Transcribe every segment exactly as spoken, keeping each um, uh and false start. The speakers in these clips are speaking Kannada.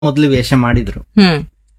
ಮೊದ್ಲು ವೇಷ ಮಾಡಿದ್ರು. ಹ್ಮ್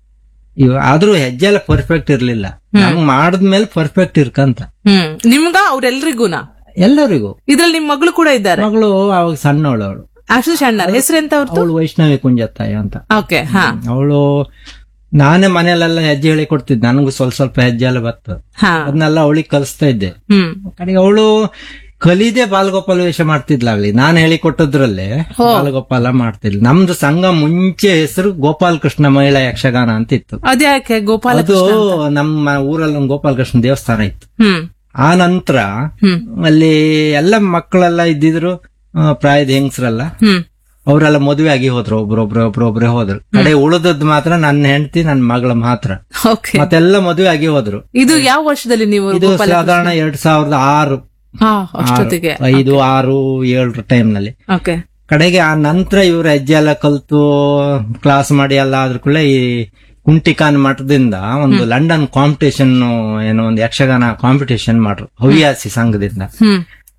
ಇವ ಆದ್ರೂ ಹೆಜ್ಜೆ ಎಲ್ಲ ಪರ್ಫೆಕ್ಟ್ ಇರ್ಲಿಲ್ಲ. ನಮ್ಗ್ ಮಾಡಿದ್ಮೇಲೆ ಪರ್ಫೆಕ್ಟ್ ಇರ್ಕಂತ ಹ್ಮ್ ನಿಮ್ಗ ಅವ್ರೆಲ್ರಿಗೂನಾ? ಎಲ್ಲರಿಗೂ. ಇದ್ರಲ್ಲಿ ನಿಮ್ ಮಗಳು ಕೂಡ ಇದ್ದಾರೆ? ಮಗಳು ಅವಾಗ ಸಣ್ಣವಳು, ಅವಳು ಆಕ್ಚುಲಿ ಸಣ್ಣ. ಹೆಸರೆಂತ ಅವ್ರದ್ದು? ಅವಳು ವೈಷ್ಣವಿ ಕುಂಜತ್ತಾಯ ಅಂತ. ಓಕೆ. ಹಾ ಅವಳು ನಾನೇ ಮನೆಯಲ್ಲೆಲ್ಲ ಹೆಜ್ಜೆ ಹೇಳಿ ಕೊಡ್ತಿದ್ದೆ. ನನಗೂ ಸ್ವಲ್ಪ ಸ್ವಲ್ಪ ಹೆಜ್ಜೆ ಎಲ್ಲ ಬರ್ತದೆ, ಹಾ ಅದನ್ನೆಲ್ಲ ಅವಳಿಗೆ ಕಲಿಸ್ತಾ ಇದ್ದೆ. ಹ್ಮ್ ಕಡೆಗೆ ಅವಳು ಕಲಿದೆ ಬಾಲಗೋಪಾಲ ವೇಷ ಮಾಡ್ತಿದ್ಲಾಗ್ಲಿ, ನಾನು ಹೇಳಿಕೊಟ್ಟದ್ರಲ್ಲೇ ಬಾಲಗೋಪಾಲ ಮಾಡ್ತಿದ್ಲು. ನಮ್ದು ಸಂಘ ಮುಂಚೆ ಹೆಸರು ಗೋಪಾಲ ಕೃಷ್ಣ ಮಹಿಳಾ ಯಕ್ಷಗಾನ ಅಂತ ಇತ್ತು. ಅದ್ಯಾಕೆ ಗೋಪಾಲ? ಅದು ನಮ್ಮ ಊರಲ್ಲಿ ಒಂದು ಗೋಪಾಲ ಕೃಷ್ಣ ದೇವಸ್ಥಾನ ಇತ್ತು. ಹ್ಮ್ ಆ ನಂತರ ಹ್ಮ್ ಅಲ್ಲಿ ಎಲ್ಲ ಮಕ್ಕಳೆಲ್ಲ ಇದ್ದಿದ್ರು, ಆ, ಪ್ರಾಯದ ಹೆಂಗಸ್ರಲ್ಲ, ಹ್ಮ್ ಅವರೆಲ್ಲ ಮದುವೆ ಆಗಿ ಹೋದ್ರು. ಒಬ್ರೊಬ್ರು ಒಬ್ರೊಬ್ರೆ ಹೋದ್ರು. ಕಡೆ ಉಳಿದದ್ ಮಾತ್ರ ನನ್ನ ಹೆಂಡತಿ, ನನ್ನ ಮಗಳ ಮಾತ್ರ. ಓಕೆ. ಮತ್ತೆಲ್ಲ ಮದುವೆ ಆಗಿ ಹೋದ್ರು. ಇದು ಯಾವ ವರ್ಷದಲ್ಲಿ ನೀವು ಇದು ಗೋಪಾಲ? ಸಾಧಾರಣ ಎರಡ್ ಸಾವಿರದ ಆರು ಹಾ ಅಷ್ಟೊತ್ತಿಗೆ. ಐದು ಆರು ಏಳರ ಟೈಮ್ ನಲ್ಲಿ. ಓಕೆ. ಕಡೆಗೆ ಆ ನಂತರ ಇವ್ರ ಹೆಜ್ಜೆ ಎಲ್ಲ ಕಲ್ತು ಕ್ಲಾಸ್ ಮಾಡಿ ಎಲ್ಲ ಆದ್ರ ಕೂಡಲೇ ಈ ಕುಂಟಿಕಾನ್ ಮಠದಿಂದ ಒಂದು ಲಂಡನ್ ಕಾಂಪಿಟೇಷನ್, ಏನೋ ಒಂದು ಯಕ್ಷಗಾನ ಕಾಂಪಿಟೇಷನ್ ಮಾಡ್ರು ಹವ್ಯಾಸಿ ಸಂಘದಿಂದ. ಹ್ಮ್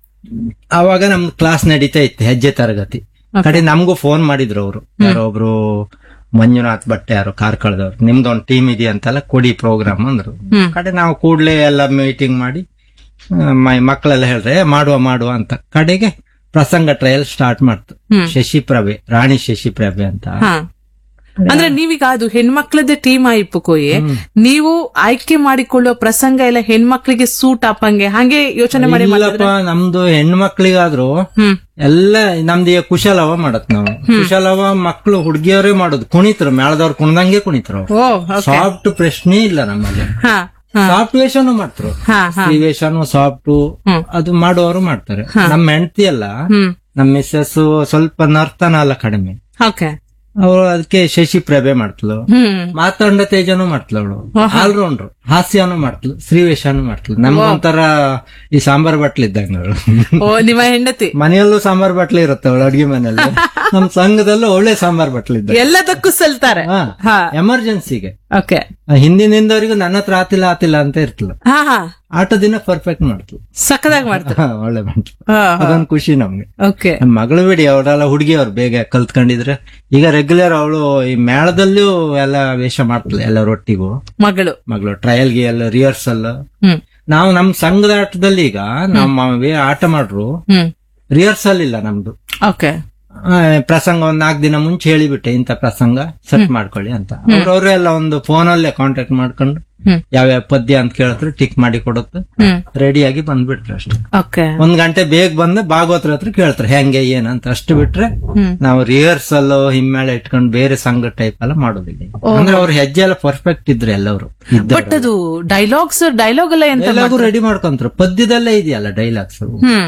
ಆವಾಗ ನಮ್ ಕ್ಲಾಸ್ ನಡೀತಾ ಇತ್ತು, ಹೆಜ್ಜೆ ತರಗತಿ. ಕಡೆ ನಮಗೂ ಫೋನ್ ಮಾಡಿದ್ರು ಅವರು, ಯಾರೋ ಒಬ್ರು ಮಂಜುನಾಥ್ ಭಟ್ ಯಾರು ಕಾರ್ಕಳದವ್ರು, ನಿಮ್ದೊಂದು ಟೀಮ್ ಇದೆಯಂತೆಲ್ಲ ಕೊಡಿ ಪ್ರೋಗ್ರಾಮ್ ಅಂದ್ರು. ಹ್ಮ್ ಕಡೆ ನಾವು ಕೂಡ್ಲೇ ಎಲ್ಲ ಮೀಟಿಂಗ್ ಮಾಡಿ ಆ, ಮ- ಮಕ್ಕಳೆಲ್ಲ ಹೇಳ್ರೆ ಮಾಡುವ ಮಾಡುವ ಅಂತ. ಕಡೆಗೆ ಪ್ರಸಂಗ ಟ್ರಯಲ್ ಸ್ಟಾರ್ಟ್ ಮಾಡ್ತು. ಹ್ಮ್. ಶಶಿಪ್ರಭೆ, ರಾಣಿ ಶಶಿಪ್ರಭೆ ಅಂತ. ಹಾ ಅಂದ್ರೆ ನೀವೀಗ ಅದು ಹೆಣ್ಮಕ್ಳದ್ದೇ ಟೀಮ್ ಆಯ್ಪಕೋಯಿ, ನೀವು ಆಯ್ಕೆ ಮಾಡಿಕೊಳ್ಳುವ ಪ್ರಸಂಗ ಎಲ್ಲ ಹೆಣ್ಮಕ್ಳಿಗೆ ಸೂಟ್ ಆಪಂಗೆ ಹಾಗೆ ಯೋಚನೆ ಮಾಡಿ ಇಲ್ಲಪ್ಪ, ನಮ್ದು ಹೆಣ್ಣು ಮಕ್ಳಿಗಾದ್ರು ಹ್ಮ್ ಎಲ್ಲ ನಮ್ದು ಈಗ ಕುಶಲವ ಮಾಡತ್ ನಾವು. ಕುಶಲವ ಮಕ್ಳು ಹುಡುಗಿಯವರೇ ಮಾಡೋದು, ಕುಣಿತರು, ಮೇಳದವ್ರು ಕುಣ್ದಂಗೆ ಕುಣಿತರು. ಓ ಸಾಫ್ಟ್ ಪ್ರಶ್ನೆ ಇಲ್ಲ ನಮ್ಮಲ್ಲಿ. ಹಾ ಸಾಫ್ಟ್ ವೇಷನು ಮಾಡ್ತಾರೆ, ಹಾ ಹಾ ಈ ವೇಷನು ಸಾಫ್ಟ್ ಅದು ಮಾಡುವವರು ಮಾಡ್ತಾರೆ. ನಮ್ಮ ಹೆಂಡತಿ ಅಲ್ಲ, ಹ್ಮ್ ನಮ್ಮ ಮಿಸ್ಸಸ್ ಸ್ವಲ್ಪ ನರ್ತನ ಅಲ್ಲ ಕಡಿಮೆ, ಓಕೆ. ಅವಳು ಅದಕ್ಕೆ ಶಶಿ ಪ್ರಭೆ ಮಾಡ್ತಳು, ಹ್ಮ್ ಮಾತಾಂಡ ತೇಜನು ಮಾಡ್ತಳು, ಅವಳು ಆಲ್ರೌಂಡ್ರು, ಹಾಸ್ಯನು ಮಾಡ್ತಳು, ಶ್ರೀವೇಶನು ಮಾಡ್ತಳು. ನಮ್ಗೊಂಥರ ಈ ಸಾಂಬಾರ್ ಬಟ್ಲು ಇದ್ದಂಗ ಅವಳು. ಓ ನಿಮ್ಮ ಹೆಂಡತಿ ಮನೆಯಲ್ಲೂ ಸಾಂಬಾರ್ ಬಟ್ಲು ಇರುತ್ತೆ ಅವಳು, ಅಡ್ಗೆ ಮನೆಯಲ್ಲಿ. ನಮ್ ಸಂಘದಲ್ಲೂ ಒಳ್ಳೆ ಸಾಂಬಾರ್ ಬಟ್ಲು ಇದ್ದ, ಎಲ್ಲದಕ್ಕೂ ಸಲ್ತಾರೆ. ಹಾ ಎಮರ್ಜೆನ್ಸಿಗೆ. ಓಕೆ. ಹಿಂದಿನಿಂದವರಿಗೂ ನನ್ನ ಹತ್ರ ಆತಿಲ್ಲ ಆತಿಲ್ಲ ಅಂತ ಇರ್ತಳು, ಹಾ ಹಾ ಆಟದಿನ ಪರ್ಫೆಕ್ಟ್ ಮಾಡ್ತಳು, ಸಕ್ಕದಾಗಿ ಮಾಡ್ತಾರೆ. ಒಳ್ಳೆ ಮಾಡ್ತಳು. ಅದೊಂದು ಖುಷಿ ನಮ್ಗೆ. ಓಕೆ. ನಮ್ ಮಗಳು ಬಿಡಿ, ಅವರೆಲ್ಲ ಹುಡುಗಿ ಅವ್ರು ಬೇಗ ಕಲ್ತ್ಕೊಂಡಿದ್ರೆ ಈಗ ರೆಗ್ಯುಲರ್ ಅವಳು ಈ ಮೇಳದಲ್ಲೂ ಎಲ್ಲ ವೇಷ ಮಾಡ್ತಳೆ ಎಲ್ಲರೊಟ್ಟಿಗೂ. ಮಗಳು ಮಗಳು ಟ್ರಯಲ್ಗೆ ಎಲ್ಲ ರಿಹರ್ಸಲ್. ಹ್ಮ್ ನಾವು ನಮ್ ಸಂಘದ ಆಟದಲ್ಲಿ ಈಗ ನಮ್ಮ ವೇ- ಆಟ ಮಾಡ್ರು ಹ್ಮ್ ರಿಹರ್ಸಲ್ ಇಲ್ಲ ನಮ್ದು. ಓಕೆ. ಆ, ಪ್ರಸಂಗ ಒಂದ್ ನಾಲ್ಕು ದಿನ ಮುಂಚೆ ಹೇಳಿಬಿಟ್ಟೆ, ಇಂಥ ಪ್ರಸಂಗ ಸೆಟ್ ಮಾಡ್ಕೊಳ್ಳಿ ಅಂತ. ಅವ್ರವ್ರೆ ಎಲ್ಲ ಒಂದು ಫೋನಲ್ಲೇ ಕಾಂಟ್ಯಾಕ್ಟ್ ಮಾಡ್ಕೊಂಡು ಹ್ಮ್ ಯಾವ್ಯಾವ ಪದ್ಯ ಅಂತ ಕೇಳಿದ್ರೆ ಟಿಕ್ ಮಾಡಿ ಕೊಡುತ್ತೆ, ಹ್ಮ್ ರೆಡಿಯಾಗಿ ಬಂದ್ಬಿಟ್ರೆ ಅಷ್ಟೇ. ಓಕೆ. ಒಂದ್ ಗಂಟೆ ಬೇಗ ಬಂದು ಭಾಗವತರ ಹತ್ರ ಕೇಳ್ತಾರೆ ಹೆಂಗೆ ಏನಂತ, ಅಷ್ಟು ಬಿಟ್ರೆ ಹ್ಮ್ ನಾವು ರಿಹರ್ಸಲ್ ಹಿಮ್ಮೇಳ ಇಟ್ಕೊಂಡು ಬೇರೆ ಸಂಘ ಟೈಪ್ ಎಲ್ಲ ಮಾಡೋದಿಲ್ಲ. ಅಂದ್ರೆ ಅವ್ರ ಹೆಜ್ಜೆ ಎಲ್ಲ ಪರ್ಫೆಕ್ಟ್ ಇದ್ರೆ ಎಲ್ಲವರು ಬಟ್ ಅದು ಡೈಲಾಗ್ಸ್ ಡೈಲಾಗ್ ಎಲ್ಲ ಎಂತ ಎಲ್ಲರಿಗೂ ರೆಡಿ ಮಾಡ್ಕೊಂತಾರೆ. ಪದ್ಯದಲ್ಲೇ ಇದೆಯಲ್ಲ ಡೈಲಾಗ್ಸ್, ಹ್ಮ್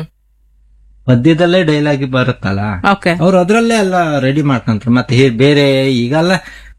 ಪದ್ಯದಲ್ಲೇ ಡೈಲಾಗ್ ಬರುತ್ತಲ್ಲ, ಓಕೆ. ಅವ್ರು ಅದ್ರಲ್ಲೇ ಎಲ್ಲ ರೆಡಿ ಮಾಡ್ಕೊಂತಾರೆ. ಮತ್ತೆ ಹೇ- ಬೇರೆ ಈಗೆಲ್ಲ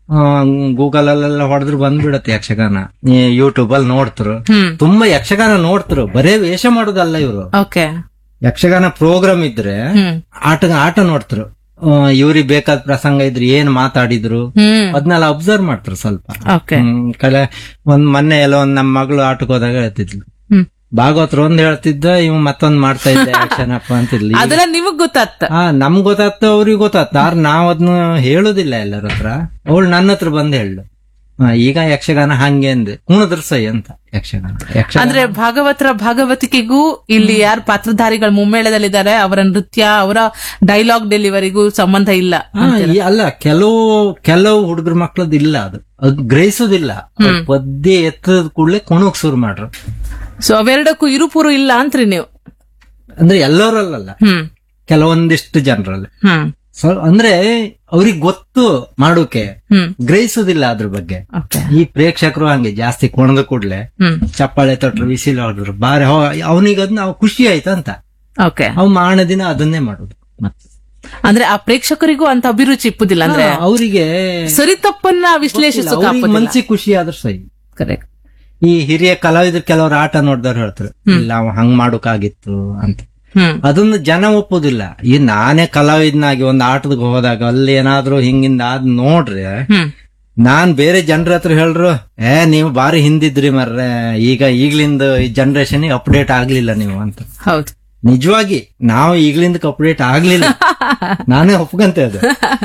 ಗೂಗಲ್ ಅಲ್ಲೆಲ್ಲ ಹೊಡೆದ್ರು ಬಂದ್ಬಿಡತ್ತೆ ಯಕ್ಷಗಾನ, ಯೂಟ್ಯೂಬ್ ಅಲ್ಲಿ ನೋಡ್ತರು, ಹ್ಮ್ ತುಂಬಾ ಯಕ್ಷಗಾನ ನೋಡ್ತರು. ಬರೇ ವೇಷ ಮಾಡೋದಲ್ಲ ಇವರು, ಓಕೆ. ಯಕ್ಷಗಾನ ಪ್ರೋಗ್ರಾಮ್ ಇದ್ರೆ ಹ್ಮ್ ಆಟ ಆಟ ನೋಡ್ತರು. ಇವ್ರಿಗೆ ಬೇಕಾದ ಪ್ರಸಂಗ ಇದ್ರೆ ಏನ್ ಮಾತಾಡಿದ್ರು ಹ್ಮ್ ಅದನ್ನೆಲ್ಲ ಅಬ್ಸರ್ವ್ ಮಾಡ್ತಾರೆ ಸ್ವಲ್ಪ. ಓಕೆ. ಹ್ಮ್, ಕಲೆ ಒಂದ್ ಮೊನ್ನೆ ಎಲ್ಲ ಒಂದ್ ನಮ್ಮ ಮಗಳು ಆಟಕ್ಕೆ ಹೋದಾಗ ಹೇಳ್ತಿದ್ಲು, ಹ್ಮ್ ಭಾಗವತ್ರ ಒಂದ್ ಹೇಳ್ತಿದ್ದ, ಇವ್ ಮತ್ತೊಂದ್ ಮಾಡ್ತಾ ಇದ್ದೆ ಆಕ್ಷನ್ ಅಪ್ಪ ಅಂತಿದ್ಲಿ. ಅದೆಲ್ಲ ನಿಮಗ್ ಗೊತ್ತಾಗ್ತ? ಹಾ ನಮ್ಗ್ ಗೊತ್ತಾಗ್ತ, ಅವ್ರಿಗೆ ಗೊತ್ತಾಗ್ತ. ಆರ್ ನಾವ್ ಅದನ್ನ ಹೇಳುದಿಲ್ಲ ಎಲ್ಲರ ಹತ್ರ. ಅವಳು ನನ್ನ ಹತ್ರ ಬಂದ್ ಹೇಳು, ಈಗ ಯಕ್ಷಗಾನ ಹಂಗೆ ಅಂದೆ, ಕುಣದ್ರ ಸೈ ಅಂತ ಯಕ್ಷಗಾನ. ಯಕ್ಷಗಾನ ಅಂದ್ರೆ ಭಾಗವತರ ಭಾಗವತಿಕೆಗೂ ಇಲ್ಲಿ ಯಾರು ಪಾತ್ರಧಾರಿಗಳು ಮುಮ್ಮೇಳದಲ್ಲಿದ್ದಾರೆ ಅವರ ನೃತ್ಯ, ಅವರ ಡೈಲಾಗ್ ಡೆಲಿವರಿಗೂ ಸಂಬಂಧ ಇಲ್ಲ. ಹಾ, ಈ- ಅಲ್ಲ, ಕೆಲವು ಕೆಲವು ಹುಡುಗರ ಮಕ್ಳದ್ ಇಲ್ಲ, ಅದು ಅದು ಗ್ರಹಿಸೋದಿಲ್ಲ. ಅವ್ರ್ ಪದ್ಯ ಎತ್ತದ ಕೂಡಲೇ ಕುಣಕ್ ಶುರು ಮಾಡ್ರು. ಸೊ ಅವೆರಡಕ್ಕೂ ಇರುಪುರು ಇಲ್ಲ ಅಂತ್ರಿ ನೀವು? ಅಂದ್ರೆ ಎಲ್ಲರಲ್ಲ, ಹ್ಮ್ ಕೆಲವೊಂದಿಷ್ಟು ಜನರಲ್ಲಿ. ಹ್ಮ್ ಸೊ ಅಂದ್ರೆ ಅವ್ರಿಗೆ ಗೊತ್ತು ಮಾಡೋಕೆ, ಹ್ಮ್ ಗ್ರಹಿಸೋದಿಲ್ಲ ಅದ್ರ ಬಗ್ಗೆ. ಓಕೆ. ಈ ಪ್ರೇಕ್ಷಕರು ಹಂಗೆ ಜಾಸ್ತಿ ಕುಣದ ಕೂಡ್ಲೆ ಹ್ಮ್ ಚಪ್ಪಾಳೆ ತಟ್ರು, ವಿಸಿಲ್ ಹೊಡೆದ್ರು, ಬಾರಿ ಅವನಿಗೆ ಅದನ್ನ ಅವ್ ಖುಷಿ ಆಯ್ತಂತ ಓಕೆ. ಅವ್ ಮಾರನೇ ದಿನ ಅದನ್ನೇ ಮಾಡೋದು. ಮತ್ತೆ ಅಂದ್ರೆ ಆ ಪ್ರೇಕ್ಷಕರಿಗೂ ಅಂತ ಅಭಿರುಚಿ ಇಪ್ಪುದಿಲ್ಲ, ಅಂದ್ರೆ ಅವರಿಗೆ ಸರಿ ತಪ್ಪನ್ನ ವಿಶ್ಲೇಷಿಸೋಕೆ ಮನ್ಸಿಗೆ ಖುಷಿ ಆದ್ರೆ ಸರಿ. ಕರೆಕ್ಟ್. ಈ ಹಿರಿಯ ಕಲಾವಿದ್ರು ಕೆಲವರು ಆಟ ನೋಡಿದವ್ರು ಹೇಳ್ತಾರೆ, ಇಲ್ಲ ಅವ ಹಂಗ್ ಮಾಡೋಕಾಗಿತ್ತು ಅಂತ. ಹ್ಮ್ ಅದನ್ನ ಜನ ಒಪ್ಪುದಿಲ್ಲ. ಈ ನಾನೇ ಕಲಾವಿದನಾಗಿ ಒಂದ್ ಆಟದಾಗ ಹೋದಾಗ ಅಲ್ಲಿ ಏನಾದ್ರು ಹಿಂಗಿಂದ ಆದ್ ನೋಡ್ರಿ, ಹ್ಮ್ ನಾನ್ ಬೇರೆ ಜನರ ಹತ್ರ ಹೇಳ್ರು, ಏ ನೀವು ಬಾರಿ ಹಿಂದಿದ್ರಿ ಮರ್ರೆ, ಈಗ ಈಗ್ಲಿಂದ ಈ ಜನರೇಷನ್ ಅಪ್ಡೇಟ್ ಆಗ್ಲಿಲ್ಲ ನೀವು ಅಂತ. ಹೌದು. ನಿಜವಾಗಿ ನಾವು ಈಗ್ಲಿಂದ ಅಪ್ಡೇಟ್ ಆಗ್ಲಿಲ್ಲ, ನಾನೇ ಒಪ್ಕೊಂತೆ ಅದು.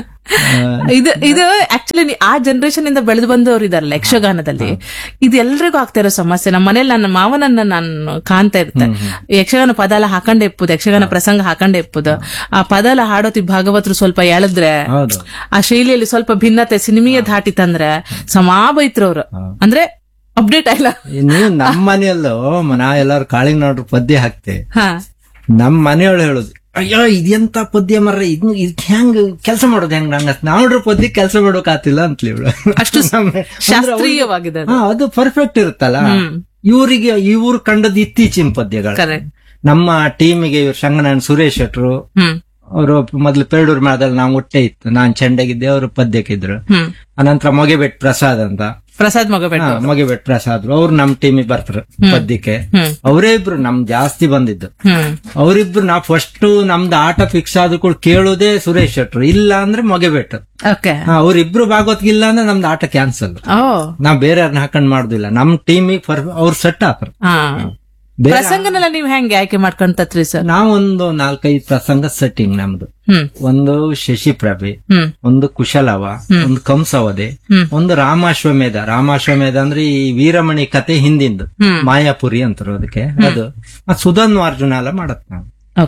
ಇದು ಇದು ಆಕ್ಚುಲಿ ಆ ಜನರೇಷನ್ ಇಂದ ಬೆಳೆದು ಬಂದವರು ಇದಾರಲ್ಲ ಯಕ್ಷಗಾನದಲ್ಲಿ, ಇದು ಎಲ್ರಿಗೂ ಆಗ್ತಾ ಇರೋ ಸಮಸ್ಯೆ. ನಮ್ಮ ಮನೇಲಿ ನನ್ನ ಮಾವನನ್ನ ನಾನು ಕಾಣ್ತಾ ಇರ್ತೆ, ಯಕ್ಷಗಾನ ಪದ ಎಲ್ಲ ಹಾಕೊಂಡೆ ಇಪ್ಪುದು, ಯಕ್ಷಗಾನ ಪ್ರಸಂಗ ಹಾಕೊಂಡೆ ಇಪ್ಪುದು. ಆ ಪದ ಎಲ್ಲ ಹಾಡೋತಿ ಭಾಗವತರು ಸ್ವಲ್ಪ ಎಳೆದ್ರೆ, ಆ ಶೈಲಿಯಲ್ಲಿ ಸ್ವಲ್ಪ ಭಿನ್ನತೆ ಸಿನಿಮೀಯ ಧಾಟಿ ತಂದ್ರೆ ಸಮಾ ಬೈತ್ರು ಅವ್ರು. ಅಂದ್ರೆ ಅಪ್ಡೇಟ್ ಆಗಿಲ್ಲ. ನೀವು ನಮ್ಮ ಮನೆಯಲ್ಲೂ ನಾ ಎಲ್ಲಾರು ಕಾಳಿಂಗ್ ನೋಡ್ರು ಪದ್ಯ ಹಾಕ್ತೆ, ನಮ್ ಮನೆಯೊಳು ಹೇಳುದು, ಅಯ್ಯೋ ಇದೆಂತ ಪದ್ಯ ಮರ್ರೆ, ಇದ್ ಇದ್ ಹೆಂಗ್ ಕೆಲಸ ಮಾಡೋದು ಹೆಂಗ್ ನಂಗ ನಾವ್ರ ಪದ್ಯ ಕೆಲಸ ಮಾಡೋಕ್ ಆತಿಲ್ಲ ಅಂತಲಿ ಇವಳು. ಅಷ್ಟು ಶಾಸ್ತ್ರೀಯವಾಗಿದೆ ಅದು ಪರ್ಫೆಕ್ಟ್ ಇರುತ್ತಲ್ಲ. ಇವರಿಗೆ ಇವ್ರು ಕಂಡದ್ ಇತ್ತೀಚಿನ ಪದ್ಯಗಳು. ನಮ್ಮ ಟೀಮಿಗೆ ಇವ್ರು ಶಂಗನಾರಾಯಣ ಸುರೇಶ್ ಶೆಟ್ರು ಅವರು ಮೊದ್ಲು ಪೇರೂರ್ ಮೇಳದಲ್ಲಿ ನಾವು ಒಟ್ಟೆ ಇತ್ತು, ನಾನ್ ಚೆಂಡಗಿದ್ದೆ, ಅವರು ಪದ್ಯಕ್ಕಿದ್ರು. ಅನಂತರ ಮೊಗೆಬೆಟ್ ಪ್ರಸಾದ್ ಅಂತ, ಪ್ರಸಾದ್ ಮೊಗೆಬೆಟ್ ಮೊಗೆಬೆಟ್ ಪ್ರಸಾದ್ ಅವ್ರು ನಮ್ ಟೀಮಿಗೆ ಬರ್ತಾರೆ ಪದ್ಯಕ್ಕೆ. ಅವರೇ ಇಬ್ರು ನಮ್ ಜಾಸ್ತಿ ಬಂದಿದ್ದು. ಅವರಿಬ್ರು ನಾವು ಫಸ್ಟ್ ನಮ್ದು ಆಟ ಫಿಕ್ಸ್ ಆದ ಕೂಡ ಕೇಳುದೇ ಸುರೇಶ್ ಶೆಟ್ರು, ಇಲ್ಲ ಅಂದ್ರೆ ಮೊಗೆಬೆಟ್. ಅವ್ರಿಬ್ರು ಭಾಗವತ್ಗಿಲ್ಲ ಅಂದ್ರೆ ನಮ್ದು ಆಟ ಕ್ಯಾನ್ಸಲ್. ನಾವ್ ಬೇರೆಯವ್ರನ್ನ ಹಾಕೊಂಡ್ ಮಾಡುದಿಲ್ಲ, ನಮ್ ಟೀಮಿಗೆ ಅವ್ರು ಸೆಟ್ ಹಾಕ್ರು. ಪ್ರಸಂಗನೆಲ್ಲ ನೀವ್ ಹೆಂಗೆ ಆಯ್ಕೆ ಮಾಡ್ಕೊಂತತ್ರಿ ಸರ್? ನಾವೊಂದು ನಾಲ್ಕೈದು ಪ್ರಸಂಗ ಸೆಟ್ಟಿಂಗ್ ನಮ್ದು. ಒಂದು ಶಶಿಪ್ರಭೆ, ಒಂದು ಕುಶಲವ, ಒಂದು ಕಂಸವದೆ, ಒಂದು ರಾಮಾಶ್ವಮೇಧ. ರಾಮಾಶ್ವಮೇಧ ಅಂದ್ರೆ ಈ ವೀರಮಣಿ ಕತೆ ಹಿಂದಿಂದು, ಮಾಯಾಪುರಿ ಅಂತಾರ ಅದಕ್ಕೆ. ಅದು ಸುಧನ್ವಾರ್ಜುನ ಎಲ್ಲ ಮಾಡತ್ ನಾವು.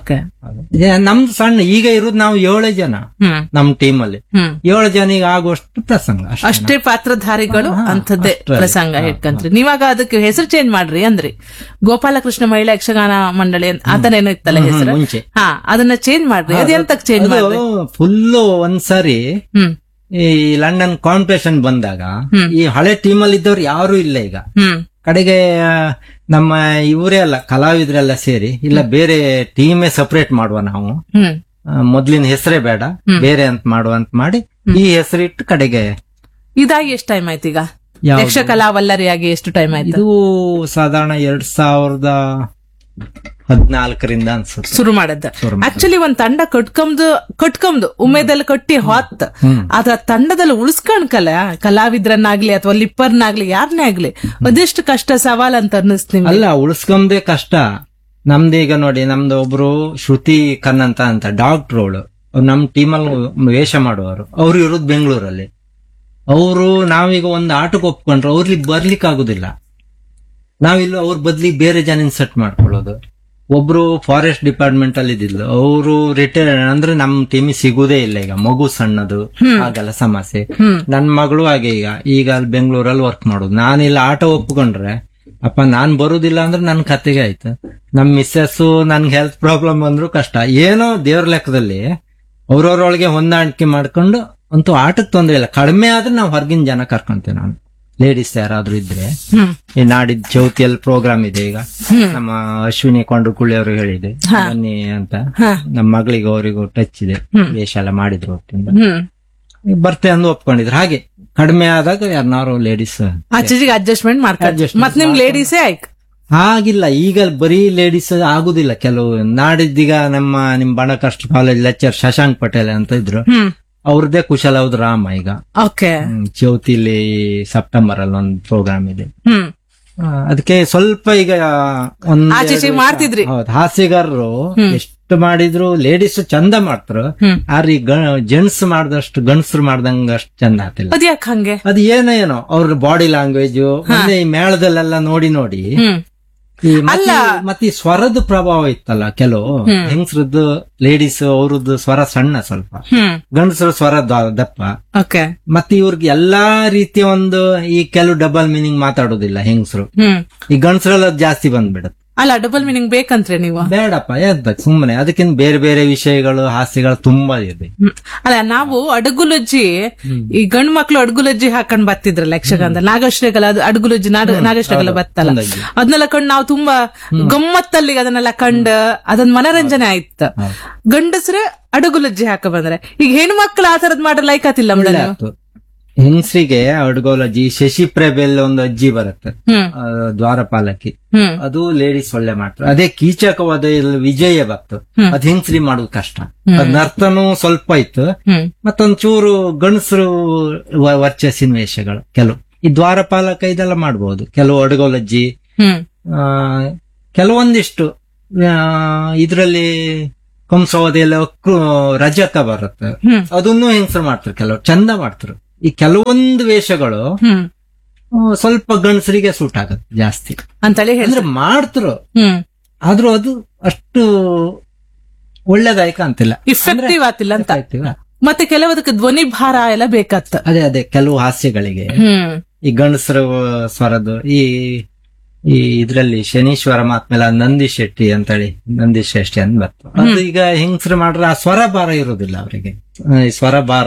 ನಮ್ದು ಸಣ್ಣ ಈಗ ಇರೋದು ನಾವು ಏಳೇ ಜನ ನಮ್ ಟೀಮ್ ಅಲ್ಲಿ. ಏಳು ಜನಿಗೆ ಆಗುವಷ್ಟು ಪ್ರಸಂಗ, ಅಷ್ಟೇ ಪಾತ್ರಧಾರಿಗಳು ಅಂತದ್ದೇ ಪ್ರಸಂಗ ಹಿಡ್ಕಂತ್ರಿ. ನೀವಾಗ ಅದಕ್ಕೆ ಹೆಸರು ಚೇಂಜ್ ಮಾಡ್ರಿ ಅಂದ್ರಿ, ಗೋಪಾಲಕೃಷ್ಣ ಮಹಿಳಾ ಯಕ್ಷಗಾನ ಮಂಡಳಿ ಆತನೇನೋ ಇತ್ತಲ್ಲ ಹೆಸರು, ಮುಂಚೆ ಹಾ ಅದನ್ನ ಚೇಂಜ್ ಮಾಡ್ರಿ. ಅದೆಂತಕ್ ಚೇಂಜ್ ಮಾಡ್ರಿ? ಫುಲ್ ಒಂದ್ಸರಿ ಈ ಲಂಡನ್ ಕಾಂಪಿಟೇಷನ್ ಬಂದಾಗ ಈ ಹಳೆ ಟೀಮ್ ಅಲ್ಲಿ ಇದ್ದವ್ರು ಯಾರು ಇಲ್ಲ. ಈಗ ಕಡೆಗೆ ನಮ್ಮ ಇವರೇ ಅಲ್ಲ ಕಲಾವಿದರೆಲ್ಲ ಸೇರಿ, ಇಲ್ಲ ಬೇರೆ ಟೀಮೇ ಸಪರೇಟ್ ಮಾಡುವ ನಾವು, ಮೊದ್ಲಿನ ಹೆಸರೇ ಬೇಡ ಬೇರೆ ಅಂತ ಮಾಡುವ ಅಂತ ಮಾಡಿ ಈ ಹೆಸರಿಟ್ಟು ಕಡೆಗೆ ಇದಾಗಿ ಎಷ್ಟು ಟೈಮ್ ಆಯ್ತು ಈಗ? ಯಕ್ಷಕಲಾ ವಲ್ಲರಿಯಾಗಿ ಎಷ್ಟು ಟೈಮ್ ಆಯ್ತು? ಇದು ಸಾಧಾರಣ ಎರಡ್ ಸಾವಿರದ ಹದ್ನಾಲ್ಕರಿಂದ ಅನ್ಸುತ್ತೆ ಶುರು ಮಾಡದ್ದ. ಆಕ್ಚುಲಿ ಒಂದ್ ತಂಡ ಕಟ್ಕೊಂಡ್ ಕಟ್ಕೊಂಡ್ ಉಮೇದಲ್ಲಿ ಕಟ್ಟಿ ಹೊತ್ ಅದ ತಂಡದಲ್ಲಿ ಉಳಿಸ್ಕೊಂಡ್ಕಲ್ಲ ಕಲಾವಿದ್ರನ್ನಾಗ್ಲಿ ಅಥವಾ ಲಿಪ್ಪರ್ನಾಗ್ಲಿ ಯಾರನ್ನೇ ಆಗ್ಲಿ ಅದೆಷ್ಟು ಕಷ್ಟ ಸವಾಲ್ ಅಂತ ಅನ್ನಿಸ್ತೀವಿ. ಅಲ್ಲ, ಉಳಿಸ್ಕೊಂಡೇ ಕಷ್ಟ. ನಮ್ದೀಗ ನೋಡಿ, ನಮ್ದು ಒಬ್ರು ಶ್ರುತಿ ಕನ್ನಂತ ಅಂತ ಡಾಕ್ಟರ್ ಅವಳು, ನಮ್ ಟೀಮಲ್ಲಿ ವೇಷ ಮಾಡುವವರು. ಅವ್ರು ಇರೋದು ಬೆಂಗಳೂರಲ್ಲಿ. ಅವರು ನಾವೀಗ ಒಂದ್ ಆಟಕ್ಕೆ ಒಪ್ಕೊಂಡ್ರು ಅವ್ರಿಗೆ ಬರ್ಲಿಕ್ಕೆ ಆಗುದಿಲ್ಲ. ನಾವಿಲ್ಲ ಅವ್ರ ಬದ್ಲಿ ಬೇರೆ ಜನ ಸೆಟ್ ಮಾಡ್ಕೊಳ್ಳೋದು. ಒಬ್ರು ಫಾರೆಸ್ಟ್ ಡಿಪಾರ್ಟ್ಮೆಂಟ್ ಅಲ್ಲಿ ಇದ್ದಿದ್ಲು, ಅವರು ರಿಟೈರ್ ಅಂದ್ರೆ ನಮ್ ಟೀಮಿಗೆ ಸಿಗುದೇ ಇಲ್ಲ. ಈಗ ಮಗು ಸಣ್ಣದು, ಹಾಗೆಲ್ಲ ಸಮಸ್ಯೆ. ನನ್ ಮಗಳು ಹಾಗೆ ಈಗ ಈಗ ಅಲ್ಲಿ ಬೆಂಗಳೂರಲ್ಲಿ ವರ್ಕ್ ಮಾಡೋದು. ನಾನಿಲ್ಲ ಆಟ ಒಪ್ಕೊಂಡ್ರೆ ಅಪ್ಪ ನಾನ್ ಬರುದಿಲ್ಲ ಅಂದ್ರೆ ನನ್ ಕತೆಗೆ ಆಯ್ತು. ನಮ್ ಮಿಸ್ಸಸ್ ನನ್ಗೆ ಹೆಲ್ತ್ ಪ್ರಾಬ್ಲಮ್ ಬಂದ್ರು ಕಷ್ಟ. ಏನೋ ದೇವ್ರ ಲೆಕ್ಕದಲ್ಲಿ ಅವ್ರವ್ರೊಳಗೆ ಹೊಂದಾಣಿಕೆ ಮಾಡ್ಕೊಂಡು ಅಂತೂ ಆಟಕ್ಕೆ ತೊಂದ್ರೆ ಇಲ್ಲ. ಕಡಿಮೆ ಆದ್ರೆ ನಾವು ಹೊರಗಿನ ಜನ ಕರ್ಕೊಂತೇವೆ. ನಾನು ಲೇಡೀಸ್ ಯಾರಾದ್ರೂ ಇದ್ರೆ, ಈ ನಾಡಿದ್ ಚೌತಿಯಲ್ಲಿ ಪ್ರೋಗ್ರಾಮ್ ಇದೆ ಈಗ, ನಮ್ಮ ಅಶ್ವಿನಿ ಕೊಂಡ್ರುಕುಳಿ ಅವರು ಹೇಳಿದೆ ಬನ್ನಿ ಅಂತ. ನಮ್ಮ ಮಗಳಿಗೆ ಅವರಿಗೂ ಟಚ್ ಇದೆ, ವೇಷ ಎಲ್ಲ ಮಾಡಿದ್ರು ಹೊತ್ತಿಂದ ಬರ್ತೆ ಅಂದು ಒಪ್ಕೊಂಡಿದ್ರು. ಹಾಗೆ ಕಡಿಮೆ ಆದಾಗ ಯಾರನ್ನಾರು ಲೇಡೀಸ್ ಅಡ್ಜಸ್ಟ್ಮೆಂಟ್ ಮಾಡ್ತಾರೆ. ಮತ್ತೆ ನಿಮ್ ಲೇಡೀಸೇ ಆಯ್ತು ಆಗಿಲ್ಲ. ಈಗ ಬರೀ ಲೇಡೀಸ್ ಆಗುದಿಲ್ಲ. ಕೆಲವು ನಾಡಿದ್ದೀಗ ನಮ್ಮ ನಿಮ್ ಬಣಕಷ್ಟ ಕಾಲೇಜ್ ಲೆಕ್ಚರ್ ಶಶಾಂಕ್ ಪಟೇಲ್ ಅಂತ ಇದ್ರು, ಅವ್ರದ್ದೇ ಕುಶಲ ಹೌದು ರಾಮ. ಈಗ ಚೌತಿಲಿ ಸೆಪ್ಟೆಂಬರ್ ಅಲ್ಲಿ ಒಂದು ಪ್ರೋಗ್ರಾಮ್ ಇದೆ, ಅದಕ್ಕೆ ಸ್ವಲ್ಪ ಈಗ ಮಾಡ್ತಿದ್ರಿ. ಹೌದು, ಹಾಸ್ಯಗಾರರು ಎಷ್ಟು ಮಾಡಿದ್ರು ಲೇಡೀಸ್ ಚಂದ ಮಾಡ್ತಾರ, ಆದ್ರೆ ಜೆಂಟ್ಸ್ ಮಾಡ್ದಷ್ಟು ಗಂಡಸರು ಮಾಡ್ದಂಗ ಅಷ್ಟು ಚಂದ ಆಗ್ತಿಲ್ಲ. ಹಂಗೆ ಅದು ಏನೋ ಏನೋ ಅವ್ರ ಬಾಡಿ ಲ್ಯಾಂಗ್ವೇಜ್ ಈ ಮೇಳದಲ್ಲೆಲ್ಲ ನೋಡಿ ನೋಡಿ ಮತ್ತೆ ಸ್ವರದ ಪ್ರಭಾವ ಇತ್ತಲ್ಲ. ಕೆಲವು ಹೆಂಗಸರದ್ದು ಲೇಡೀಸ್ ಅವ್ರದ್ದು ಸ್ವರ ಸಣ್ಣ, ಸ್ವಲ್ಪ ಗಂಡಸರ ಸ್ವರ ದಪ್ಪ. ಮತ್ತೆ ಇವ್ರಿಗೆ ಎಲ್ಲಾ ರೀತಿಯ ಒಂದು ಈ ಕೆಲವು ಡಬಲ್ ಮೀನಿಂಗ್ ಮಾತಾಡೋದಿಲ್ಲ ಹೆಂಗಸರು. ಈ ಗಂಡಸರೆಲ್ಲ ಜಾಸ್ತಿ ಬಂದ್ಬಿಡತ್ತೆ. ಅಲ್ಲ, ಡಬಲ್ ಮೀನಿಂಗ್ ಬೇಕಂತ್ರೆ ನೀವು? ಬೇಡಪ್ಪ, ಎಂತ ಸುಮ್ಮನೆ ಅದಕ್ಕಿಂತ ಬೇರೆ ಬೇರೆ ವಿಷಯಗಳು ಹಾಸ್ಯಗಳು ತುಂಬಾ ಇದೆ. ಅಲ್ಲ, ನಾವು ಅಡುಗುಲಜ್ಜಿ ಈ ಗಂಡು ಮಕ್ಳು ಅಡುಗುಲಜ್ಜಿ ಹಾಕೊಂಡ್ ಬರ್ತಿದ್ರಲ್ಲ ಯಕ್ಷಗಾನದಲ್ಲಿ, ನಾಗಶ್ರೀಗಲ ಅಡುಗುಲಜ್ಜಿ ನಾಗಶ್ರೀಗಲ ಬತ್ತಲ್ಲ, ಅದನ್ನೆಲ್ಲ ಕಂಡು ನಾವು ತುಂಬಾ ಗಮ್ಮತ್ತಲ್ಲಿ ಅದನ್ನೆಲ್ಲ ಕಂಡು ಅದನ್ನ ಮನರಂಜನೆ ಆಯ್ತು. ಗಂಡಸ್ರೆ ಅಡುಗುಲಜ್ಜಿ ಹಾಕ ಬಂದ್ರೆ ಈಗ ಹೆಣ್ಣು ಮಕ್ಳು ಆ ತರದ್ ಮಾಡೋ ಲೈಕಾತಿಲ್ಲ ಮೇಡಮ್. ಹೆಂಗಸ್ರಿಗೆ ಅಡ್ಗೋಲಜ್ಜಿ ಶಶಿಪ್ರಭೆಲ್ ಒಂದು ಅಜ್ಜಿ ಬರುತ್ತೆ, ದ್ವಾರಪಾಲಕಿ, ಅದು ಲೇಡೀಸ್ ಒಳ್ಳೆ ಮಾಡ್ತಾರೆ. ಅದೇ ಕೀಚಕವಾದ ವಿಜಯ ಭಕ್ತ, ಅದ್ ಹೆಂಗಸ್ರಿ ಮಾಡೋದು ಕಷ್ಟ. ಅದ್ ನರ್ತನೂ ಸ್ವಲ್ಪ ಇತ್ತು, ಮತ್ತೊಂದ್ ಚೂರು ಗಂಡಸರು ವರ್ಚಸ್ಸಿನ ವೇಷಗಳು ಕೆಲವು. ಈ ದ್ವಾರಪಾಲಕ ಇದೆಲ್ಲ ಮಾಡ್ಬೋದು. ಕೆಲವು ಅಡ್ಗೋಲಜ್ಜಿ, ಕೆಲವೊಂದಿಷ್ಟು ಇದ್ರಲ್ಲಿ ಕಂಸವದಿ ಎಲ್ಲ ರಜಕ ಬರುತ್ತೆ, ಹ್ಮ್ ಅದನ್ನು ಹೆಂಗಸರು ಮಾಡ್ತಾರೆ, ಕೆಲವರು ಚಂದ ಮಾಡ್ತಾರೆ. ಈ ಕೆಲವೊಂದು ವೇಷಗಳು ಹ್ಮ್ ಆ, ಸ್ವಲ್ಪ ಗಂಡಸರಿಗೆ ಸೂಟ್ ಆಗತ್ತೆ ಜಾಸ್ತಿ ಅಂತೇಳಿ ಹೇಳಿ. ಅಂದ್ರೆ ಮಾಡ್ತರು, ಹ್ಮ್ ಆದ್ರೂ ಅದು ಅಷ್ಟು ಒಳ್ಳೇದಾಯ್ಕ ಅಂತಿಲ್ಲ, ಇಫೆಕ್ಟಿವ್ ಆತಿಲ್ಲ ಅಂತ. ಆಯ್ತಿವ? ಮತ್ತೆ ಕೆಲವದಕ್ಕೆ ಧ್ವನಿ ಭಾರ ಎಲ್ಲ ಬೇಕಾತ್ತ. ಅದೇ ಅದೇ ಕೆಲವು ಹಾಸ್ಯಗಳಿಗೆ ಹ್ಮ್ ಈ ಗಂಡಸರ ಸ್ವರದ್ದು ಈ ಈ ಇದ್ರಲ್ಲಿ ಶನೀಶ್ವರ ಮಾತ್ಮೇಲೆ ನಂದಿ ಶೆಟ್ಟಿ ಅಂತೇಳಿ ನಂದಿ ಶ್ರೇಷ್ಠಿ ಅಂತ ಬರ್ತದೆ. ಅದು ಈಗ ಹೆಂಗಸರು ಮಾಡ್ರೆ ಆ ಸ್ವರ ಭಾರ ಇರೋದಿಲ್ಲ ಅವರಿಗೆ, ಈ ಸ್ವರ ಭಾರ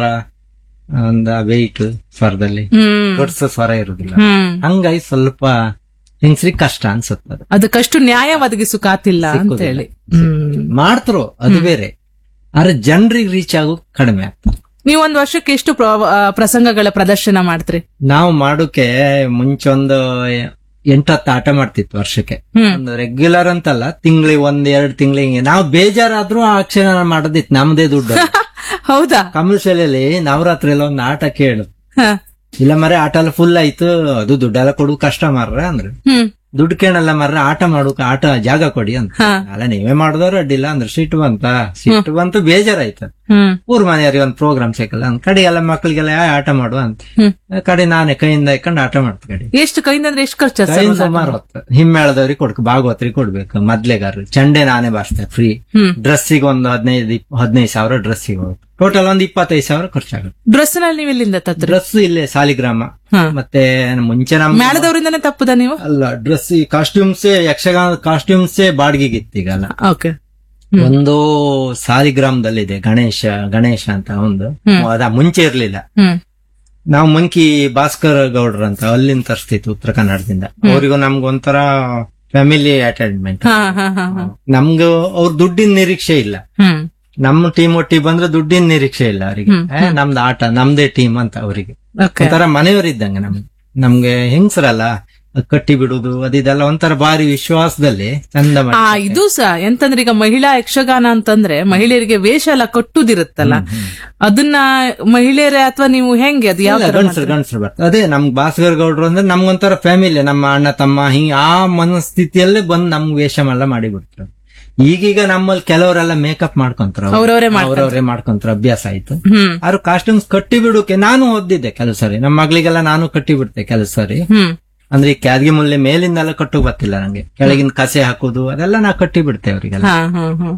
ಒಂದ ವೆಯ್ಟ್ ಸ್ವರದಲ್ಲಿ ಹ್ಮ್ ಗಡ್ಸ ಸ್ವರ ಇರುದಿಲ್ಲ, ಹ್ಮ್ ಹಂಗಾಗಿ ಸ್ವಲ್ಪ ಹೆಂಗಸ್ರಿಗೆ ಕಷ್ಟ ಅನ್ಸುತ್ತದೆ. ಅದಕ್ಕಷ್ಟು ನ್ಯಾಯ ಒದಗಿಸುಕಾತಿಲ್ಲ ಅಂತ ಹೇಳಿ. ಹ್ಮ್ ಮಾಡ್ತರು ಅದು ಬೇರೆ, ಆದ್ರೆ ಜನರಿಗೆ ರೀಚ್ ಆಗೋದು ಕಡಿಮೆ ಆಗ್ತದೆ. ನೀವು ಒಂದ್ ವರ್ಷಕ್ಕೆ ಎಷ್ಟು ಪ್ರ- ಆ, ಪ್ರಸಂಗಗಳ ಪ್ರದರ್ಶನ ಮಾಡ್ತೀರಿ? ನಾವು ಮಾಡೋಕೆ ಮುಂಚೆ ಒಂದು ಎಂಟತ್ತು ಆಟ ಮಾಡ್ತಿತ್ತು ವರ್ಷಕ್ಕೆ. ಹ್ಮ್ ಒಂದು ರೆಗ್ಯುಲರ್ ಅಂತಲ್ಲ, ತಿಂಗಳಿಗೆ ಒಂದ್ ಎರಡ್ ತಿಂಗಳಿಗೆ ನಾವು ಬೇಜಾರಾದ್ರೂ ಆ ಕ್ಷಣ ಮಾಡೋದಿತ್ತು, ನಮ್ದೇ ದುಡ್ಡು. ಹೌದಾ? ಕಮಲಶಾಲೆಯಲ್ಲಿ ನವರಾತ್ರಿ ಎಲ್ಲ ಒಂದು ಆಟ ಕೇಳು, ಹ. ಇಲ್ಲ ಮರೆ ಆಟ ಎಲ್ಲ ಫುಲ್ ಆಯ್ತು, ಅದು ದುಡ್ಡೆಲ್ಲ ಕೊಡು ಕಷ್ಟ ಮಾರ್ರ ಅಂದ್ರೆ, ಹ್ಮ್ ದುಡ್ಡು ಕೇಳಲ್ಲ ಮರ್ರ ಆಟ ಮಾಡೋಕೆ ಆಟ ಜಾಗ ಕೊಡಿ ಅಂತ. ಹ. ಅಲ್ಲ ನೀವೇ ಮಾಡಿದವ್ರು ಅಡ್ಡಿಲ್ಲ ಅಂದ್ರೆ ಸಿಟ್ಟು ಬಂತ, ಸಿಟ್ಟು ಬಂತು ಬೇಜಾರಾಯ್ತು. ಹ್ಮ್ ಊರ್ ಮನೆಯವ್ರಿಗೆ ಒಂದು ಪ್ರೋಗ್ರಾಮ್ ಸಿಕ್ಕಲ್ಲ ಅಂದ್ ಕಡೆ ಎಲ್ಲ ಮಕ್ಳಿಗೆಲ್ಲ ಯಾ ಆಟ ಮಾಡು ಅಂತ ಹ್ಮ್ ಕಡೆ ನಾನೇ ಕೈಯಿಂದ ಇಟ್ಕೊಂಡು ಆಟ ಮಾಡ್ತ ಕಡೆ ಎಷ್ಟು ಕೈಯಿಂದ ಅಂದ್ರೆ ಎಷ್ಟು ಖರ್ಚು? ಕೈಯಿಂದ ಸುಮಾರು ಹೊತ್ತು ಹಿಮ್ಮೇಳದವ್ರಿಗೆ ಕೊಡ್ಕ ಭಾಗವತ್ರಿಗೆ ಕೊಡ್ಬೇಕು, ಮೊದ್ಲೆಗಾರ ಚಂಡೆ ನಾನೇ ಬಾರಿಸ್ತೇನೆ ಫ್ರೀ. ಹ್ಮ್ ಡ್ರೆಸ್ಸಿಗೆ ಒಂದು ಹದಿನೈದು ಹದಿನೈದು ಸಾವಿರ ಡ್ರೆಸ್ಸಿಗೆ ಹೋಗುತ್ತೆ, ಟೋಟಲ್ ಒಂದು ಇಪ್ಪತ್ತೈದು ಸಾವಿರ ಖರ್ಚಾಗುತ್ತೆ. ಡ್ರೆಸ್ ನಲ್ಲಿ ನೀವು ಎಲ್ಲಿಂದ ತತ್ರಿ? ಡ್ರೆಸ್ ಇಲ್ಲೇ ಸಾಲಿಗ್ರಾಮ. ಹ. ಮತ್ತೆ ಮುಂಚೆ ನಮ್ ಮೇಳದವರಿಂದನೇ ತಪ್ಪುದ ನೀವು? ಅಲ್ಲ, ಡ್ರೆಸ್ ಈ ಕಾಸ್ಟ್ಯೂಮ್ಸೇ ಯಕ್ಷಗಾನದ ಕಾಸ್ಟ್ಯೂಮ್ಸೇ ಬಾಡಿಗೆಗಿತ್ತು ಈಗಲ್ಲ. ಓಕೆ. ಒಂದು ಸಾಲಿಗ್ರಾಮದಲ್ಲಿದೆ ಗಣೇಶ ಗಣೇಶ ಅಂತ ಒಂದು, ಹ್ಮ್. ಅದ ಮುಂಚೆ ಇರ್ಲಿಲ್ಲ. ಹ್ಮ್ ನಾವು ಮಂಕಿ ಭಾಸ್ಕರ್ ಗೌಡ್ರ ಅಂತ ಅಲ್ಲಿಂದ ತರಿಸ್ತಿತ್ತು ಉತ್ತರ ಕನ್ನಡದಿಂದ. ಅವರಿಗೂ ನಮ್ಗೊಂಥರ ಫ್ಯಾಮಿಲಿ ಅಟ್ಯಾಚ್ಮೆಂಟ್. ಹಾ ಹಾ ಹಾ ಹಾ ನಮ್ಗೂ ಅವ್ರ ದುಡ್ಡಿನ ನಿರೀಕ್ಷೆ ಇಲ್ಲ, ಹ್ಮ್ ನಮ್ಮ ಟೀಮ್ ಒಟ್ಟಿಗೆ ಬಂದ್ರೆ ದುಡ್ಡಿನ ನಿರೀಕ್ಷೆ ಇಲ್ಲ ಅವರಿಗೆ. ನಮ್ದು ಆಟ ನಮ್ದೇ ಟೀಮ್ ಅಂತ ಅವರಿಗೆ ಓಕೆ. ಒಂಥರ ಮನೆಯವರಿದ್ದಂಗೆ. ನಮ್ಗೆ ನಮ್ಗೆ ಹೆಂಗಸರಲ್ಲ ಕಟ್ಟಿ ಬಿಡುದು ಅದಿದೆಲ್ಲ ಒಂಥರ ಭಾರಿ ವಿಶ್ವಾಸದಲ್ಲಿ ಚಂದ ಆ ಮಾಡಿ. ಇದು ಸಹ ಎಂತಂದ್ರೆ ಈಗ ಮಹಿಳಾ ಯಕ್ಷಗಾನ ಅಂತಂದ್ರೆ ಮಹಿಳೆಯರಿಗೆ ವೇಷ ಎಲ್ಲ ಕಟ್ಟುದಿರುತ್ತಲ್ಲ, ಅದನ್ನ ಮಹಿಳೆಯರೇ ಅಥವಾ ನೀವು ಹೆಂಗೆ ಅದು ಯಾವ ತರ ಗಂಡಸರು ಗಂಡಸರು ಬರ್ತಾರೆ. ಅದೇ ನಮ್ಗೆ ಭಾಸ್ಕರ್ ಗೌಡ್ರು ಅಂದ್ರೆ ನಮ್ಗೊಂಥರ ಫ್ಯಾಮಿಲಿ, ನಮ್ಮ ಅಣ್ಣ ತಮ್ಮ ಹಿಂಗ ಆ ಮನಸ್ಥಿತಿಯಲ್ಲೇ ಬಂದು ನಮ್ಗೆ ವೇಷಮೆಲ್ಲ ಮಾಡಿ ಬಿಡ್ತಾರೆ. ಈಗೀಗ ನಮ್ಮಲ್ಲಿ ಕೆಲವರೆಲ್ಲ ಮೇಕಪ್ ಮಾಡ್ಕೊಂತಾರ, ಅವ್ರವ್ರೇ ಅವ್ರವ್ರೇ ಮಾಡ್ಕೊಂತಾರ, ಅಭ್ಯಾಸ ಆಯ್ತು. ಹ್ಮ್ ಅವ್ರು ಕಾಸ್ಟ್ಯೂಮ್ಸ್ ಕಟ್ಟಿ ಬಿಡುಕೆ ನಾನು ಓದಿದ್ದೆ ಕೆಲವು ಸರಿ, ನಮ್ಮ ಮಗಳಿಗೆಲ್ಲ ನಾನು ಕಟ್ಟಿ ಬಿಡ್ತೆ ಕೆಲವು ಸರಿ. ಹ್ಮ್ ಅಂದ್ರೆ ಈ ಕ್ಯಾದ್ಗೆ ಮುಲ್ಲೆ ಮೇಲಿಂದೆಲ್ಲ ಕಟ್ಟು ಬರ್ತಿಲ್ಲ ನಂಗೆ, ಕೆಳಗಿನ ಕಸೆ ಹಾಕುದು ಅದೆಲ್ಲ ನಾ ಕಟ್ಟಿ ಬಿಡ್ತೆ ಅವರಿಗೆಲ್ಲ. ಹಾ ಹಾ ಹಾ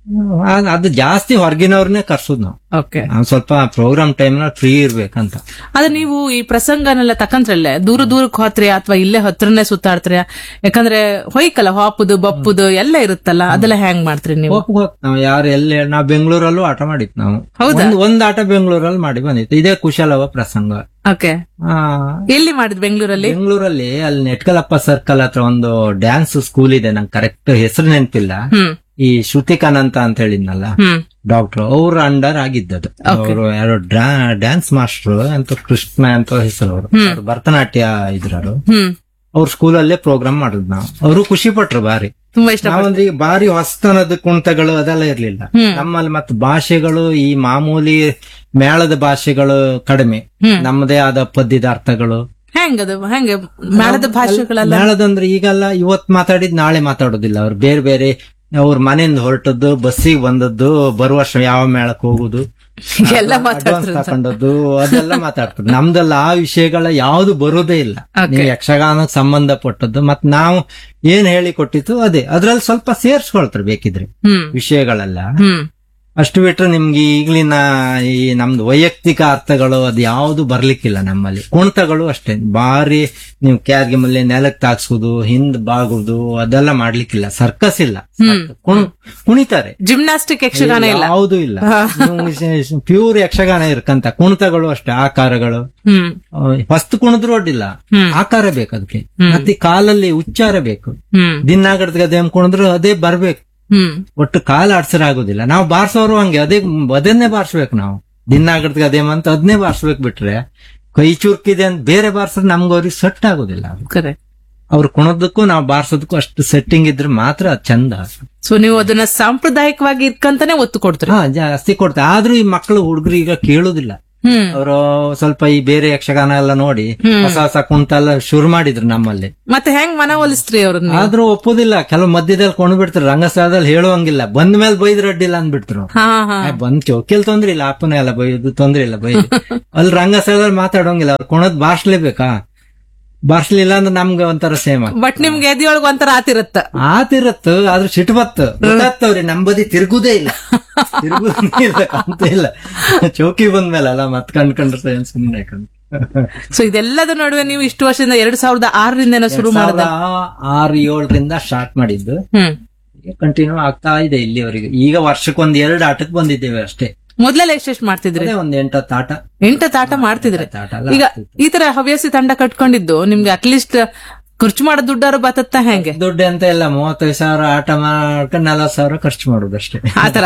ಅದು ಜಾಸ್ತಿ ಹೊರಗಿನವ್ರನ್ನೇ ಕರ್ಸುದು ನಾವು. ಓಕೆ. ನಾವ್ ಸ್ವಲ್ಪ ಪ್ರೋಗ್ರಾಮ್ ಟೈಮ್ ನ ಫ್ರೀ ಇರ್ಬೇಕಂತ. ಆದ್ರೆ ನೀವು ಈ ಪ್ರಸಂಗನೆಲ್ಲ ತಕಂತ್ರಲ್ಲೇ ದೂರ ದೂರಕ್ಕೆ ಹೋತ್ರಿ ಅಥವಾ ಇಲ್ಲೇ ಹತ್ರನೇ ಸುತ್ತಾಡ್ತೀರಿ? ಯಾಕಂದ್ರೆ ಹೊಯ್ಕಲ್ಲ ಹಾಪುದು ಬಪ್ಪುದು ಎಲ್ಲ ಇರುತ್ತಲ್ಲ, ಅದೆಲ್ಲ ಹೆಂಗ್ ಮಾಡ್ತೀರಿ ನೀವು? ಹೋಗ್ ಹೋಗ್ ನಾವು ಯಾರು ಎಲ್ಲಿ ನಾವ್ ಬೆಂಗಳೂರಲ್ಲೂ ಆಟ ಮಾಡಿತ್ತು ನಾವು. ಹೌದಾ? ಒಂದ್- ಒಂದ್ ಆಟ ಬೆಂಗಳೂರಲ್ಲಿ ಮಾಡಿ ಬಂದಿತ್ತು, ಇದೇ ಕುಶಲವ ಪ್ರಸಂಗ. ಓಕೆ. ಆ, ಎಲ್ಲಿ ಮಾಡಿದ್ ಬೆಂಗಳೂರಲ್ಲಿ? ಬೆಂಗಳೂರಲ್ಲಿ ಅಲ್ಲಿ ನೆಟ್ಕಲಪ್ಪ ಸರ್ಕಲ್ ಹತ್ರ ಒಂದು ಡ್ಯಾನ್ಸ್ ಸ್ಕೂಲ್ ಇದೆ, ನಂಗೆ ಕರೆಕ್ಟ್ ಹೆಸರು ನೆನಪಿಲ್ಲ. ಹ್ಮ್ ಈ ಶ್ರುತಿಕಾನಂತ ಅಂತ ಹೇಳಿದ್ನಲ್ಲ ಹ್ಮ್ ಡಾಕ್ಟರ್, ಅವ್ರ ಅಂಡರ್ ಆಗಿದ್ದದು. ಅವರು ಯಾರೋ ಡ್ಯಾನ್ಸ್ ಮಾಸ್ಟರ್ ಅಂತ ಕೃಷ್ಣ ಅಂತ ಹೆಸರು, ಅವರು ಅವ್ರು ಭರತನಾಟ್ಯ ಇದ್ರರು. ಹ್ಮ್ ಅವ್ರ ಸ್ಕೂಲಲ್ಲೇ ಪ್ರೋಗ್ರಾಮ್ ಮಾಡುದು ನಾವು. ಅವರು ಖುಷಿ ಪಟ್ರು ಬಾರಿ. ತುಂಬಾ ಇಷ್ಟ. ನಾವಂದ್ರೆ ಈಗ ಬಾರಿ ಹೊಸ್ತನದ ಕುಣಿತಗಳು ಅದೆಲ್ಲ ಇರ್ಲಿಲ್ಲ ಹ್ಮ್. ನಮ್ಮಲ್ಲಿ. ಮತ್ತೆ ಭಾಷೆಗಳು ಈ ಮಾಮೂಲಿ ಮೇಳದ ಭಾಷೆಗಳು ಕಡಿಮೆ, ಹ್ಮ್. ನಮ್ಮದೇ ಆದ ಪದ್ಯದಾರ್ಥಗಳು. ಹೆಂಗದು ಹೆಂಗೆ ಮೇಳದ ಭಾಷೆಗಳೆಲ್ಲ? ಮೇಳದಂದ್ರೆ ಈಗೆಲ್ಲ ಇವತ್ ಮಾತಾಡಿದ್ ನಾಳೆ ಮಾತಾಡೋದಿಲ್ಲ ಅವ್ರು, ಬೇರೆ ಬೇರೆ ಅವ್ರ ಮನೆಯಿಂದ ಹೊರಟದ್ದು, ಬಸ್ಸಿಗೆ ಬಂದದ್ದು, ಬರುವ ವರ್ಷ ಯಾವ ಮೇಳಕ್ ಹೋಗುದು ಎಲ್ಲ ಅಡ್ವಾನ್ಸ್ ಮಾತಾಡ್ತಾರೆ. ತಕೊಂಡದ್ದು ಅದೆಲ್ಲ ಮಾತಾಡ್ತಾರೆ. ನಮ್ದೆಲ್ಲ ಆ ವಿಷಯಗಳ ಯಾವ್ದು ಬರೋದೇ ಇಲ್ಲ. Okay. ನೀವು ಯಕ್ಷಗಾನಕ್ಕೆ ಸಂಬಂಧಪಟ್ಟದ್ದು ಮತ್ ನಾವು ಏನ್ ಹೇಳಿ ಕೊಟ್ಟಿತ್ತು ಅದೇ, ಅದ್ರಲ್ಲಿ ಸ್ವಲ್ಪ ಸೇರ್ಸ್ಕೊಳ್ತಾರೆ ಬೇಕಿದ್ರೆ ಹ್ಮ್ ವಿಷಯಗಳೆಲ್ಲ. ಹ್ಮ್ ಅಷ್ಟು ಬಿಟ್ರೆ ನಿಮ್ಗೆ ಈಗ್ಲಿನ ಈ ನಮ್ದು ವೈಯಕ್ತಿಕ ಅರ್ಥಗಳು ಅದು ಯಾವ್ದು ಬರ್ಲಿಕ್ಕಿಲ್ಲ ನಮ್ಮಲ್ಲಿ. ಕುಣಿತಗಳು ಅಷ್ಟೇ ಬಾರಿ, ನೀವು ಕ್ಯಾರ್ಗೆ ಮಲ್ಲೆ ನೆಲಕ್ಕೆ ತಾಕ್ಸುದು, ಹಿಂದ್ ಬಾಗುದು ಅದೆಲ್ಲ ಮಾಡ್ಲಿಕ್ಕಿಲ್ಲ. ಸರ್ಕಸ್ ಇಲ್ಲ, ಹ್ಮ್. ಕುಣ್- ಕುಣಿತಾರೆ, ಜಿಮ್ನಾಸ್ಟಿಕ್ ಯಕ್ಷಗಾನ ಇಲ್ಲ. ಯಾವುದು ಇಲ್ಲ. ಪ್ಯೂರ್ ಯಕ್ಷಗಾನ ಇರ್ಕಂತ ಕುಣಿತಗಳು ಅಷ್ಟೇ, ಆಕಾರಗಳು. ಹ್ಮ್ ಹೊಸ್ತು ಕುಣಿದ್ರು ಅಡ್ಡಿಲ್ಲ, ಹ್ಮ್. ಆಕಾರ ಬೇಕು ಅದಕ್ಕೆ. ಮತ್ತೆ ಕಾಲಲ್ಲಿ ಉಚ್ಚಾರ ಬೇಕು. ಹ್ಮ್ ದಿನಾಗಡ್ದ ಅದೇಮ್ ಕುಣಿದ್ರು ಅದೇ ಬರ್ಬೇಕು, ಹ್ಮ್ ಒಟ್ಟು ಕಾಲ ಆಡ್ಸರ್ ಆಗುದಿಲ್ಲ. ನಾವು ಬಾರ್ಸೋರು ಹಂಗೆ ಅದೇ ಅದನ್ನೇ ಬಾರ್ಸ್ಬೇಕು ನಾವು. ದಿನಾಗಡ್ದ ಅದೇಮಂತ ಅದನ್ನೇ ಬಾರ್ಸ್ಬೇಕು. ಬಿಟ್ರೆ ಕೈ ಚುರುಕಿದೆ ಅಂತ ಬೇರೆ ಬಾರ್ಸಿದ್ರೆ ನಮ್ಗೆ ಅವ್ರಿಗೆ ಸೆಟ್ ಆಗುದಿಲ್ಲ. ಕರೆಕ್ಟ್. ಅವ್ರು ಕುಣೋದಕ್ಕೂ ನಾವು ಬಾರ್ಸೋದಕ್ಕೂ ಅಷ್ಟು ಸೆಟ್ಟಿಂಗ್ ಇದ್ರೆ ಮಾತ್ರ ಅದ್ ಚಂದ. ಸೊ ನೀವು ಅದನ್ನ ಸಾಂಪ್ರದಾಯಿಕವಾಗಿ ಇಟ್ಕಂತಾನೆ ಒತ್ತು ಕೊಡ್ತೀರಿ? ಹಾ ಜಾಸ್ತಿ ಕೊಡ್ತಾರೆ. ಆದ್ರೂ ಈ ಮಕ್ಕಳು ಹುಡುಗರು ಈಗ ಕೇಳುದಿಲ್ಲ. ಹ್ಮ್ ಅವರು ಸ್ವಲ್ಪ ಈ ಬೇರೆ ಯಕ್ಷಗಾನ ಎಲ್ಲ ನೋಡಿ ಹೊಸ ಹೊಸ ಕುಂತ ಎಲ್ಲ ಶುರು ಮಾಡಿದ್ರು ನಮ್ಮಲ್ಲಿ. ಮತ್ತೆ ಹೆಂಗ್ ಮನವೊಲಿಸ್ತ್ರಿ ಅವ್ರನ್ನ? ಆದ್ರೂ ಒಪ್ಪುದಿಲ್ಲ, ಕೆಲವು ಮಧ್ಯದಲ್ಲಿ ಕೊಂಡು ಬಿಡ್ತಾರೆ, ರಂಗಸ್ಥಳದಲ್ಲಿ ಹೇಳುವಂಗಿಲ್ಲ, ಬಂದ ಮೇಲೆ ಬೈದ್ರು ಅಡ್ಡಿಲ್ಲ ಅಂದ್ಬಿಟ್ರು. ಹಾ ಹಾ ಏ, ಬಂದ್ ಚೌಕಿಲ್ ತೊಂದ್ರೆ ಇಲ್ಲ, ಅಪ್ಪನ ಎಲ್ಲ ಬೈದು ತೊಂದ್ರೆ ಇಲ್ಲ ಬೈದು. ಅಲ್ಲಿ ರಂಗಸ್ಥಳದಲ್ಲಿ ಮಾತಾಡೋಂಗಿಲ್ಲ, ಅವ್ರು ಕೊಣದ್ ಬಾರ್ಸ್ಲೇಬೇಕಾ, ಬಾರ್ಸ್ಲಿಲ್ಲ ಅಂದ್ರೆ ನಮ್ಗೆ ಒಂಥರ ಸೇಮ್ ಬಟ್ ನಿಮ್ಗೆ ಎದಿಯೊಳಗ ಒಂಥರ ಆತಿರತ್ತ. ಆತಿರತ್ತು, ಆದ್ರೂ ಸಿಟ್ಟು ಬತ್ತು, ಗೊತ್ತಾಗ್ತವ್ರಿ ನಮ್ ಬದಿ ತಿರುಗುದೇ ಇಲ್ಲ, ತಿರುಗುದೇ ಇಲ್ಲ ಅಂತ ಇಲ್ಲ. ಚೌಕಿ ಬಂದ್ಮೇಲೆ ಅಲ್ಲ ಮತ್ ಕಂಡ್ಕೊಂಡ್ರೆ ಸುಮ್ಮನೆ ಕಂಡು. ಸೊ ಇದೆಲ್ಲದ ನಡುವೆ ನೀವು ಇಷ್ಟು ವರ್ಷದಿಂದ ಎರಡ್ ಸಾವಿರದ ಆರರಿಂದ ಶುರು ಮಾಡಿದ? ಆರು ಏಳರಿಂದ ಸ್ಟಾರ್ಟ್ ಮಾಡಿದ್ದು, ಹ್ಮ್ ಕಂಟಿನ್ಯೂ ಆಗ್ತಾ ಇದೆ ಇಲ್ಲಿವರೆಗೆ. ಈಗ ವರ್ಷಕ್ಕೊಂದ್ ಎರಡು ಆಟಕ್ಕೆ ಬಂದಿದ್ದೇವೆ ಅಷ್ಟೇ. ಮೊದ್ಲೆಲ್ಲ ಎಷ್ಟೆಷ್ಟು ಮಾಡ್ತಿದ್ರಿ? ಅದೇ ಒಂದ್ ಎಂಟತ್ತು ಆಟ. ಎಂಟತ್ತು ಆಟ ಮಾಡ್ತಿದ್ರಿ. ಆಟ ಎಲ್ಲ ಈಗ ಈ ತರ ಹವ್ಯಾಸಿ ತಂಡ ಕಟ್ಕೊಂಡಿದ್ದು ನಿಮ್ಗೆ ಅಟ್ಲೀಸ್ಟ್ ಖರ್ಚು ಮಾಡೋ ದುಡ್ಡಾರು ಬತ್ತ ಹೆಂಗೆ? ದುಡ್ಡು ಅಂತ ಇಲ್ಲ, ಮೂವತ್ತೈದು ಸಾವಿರ ಆಟ ಮಾಡ್ಕೊಂಡು ನಲವತ್ತು ಸಾವಿರ ಖರ್ಚು ಮಾಡುದಷ್ಟೇ. ಆತರ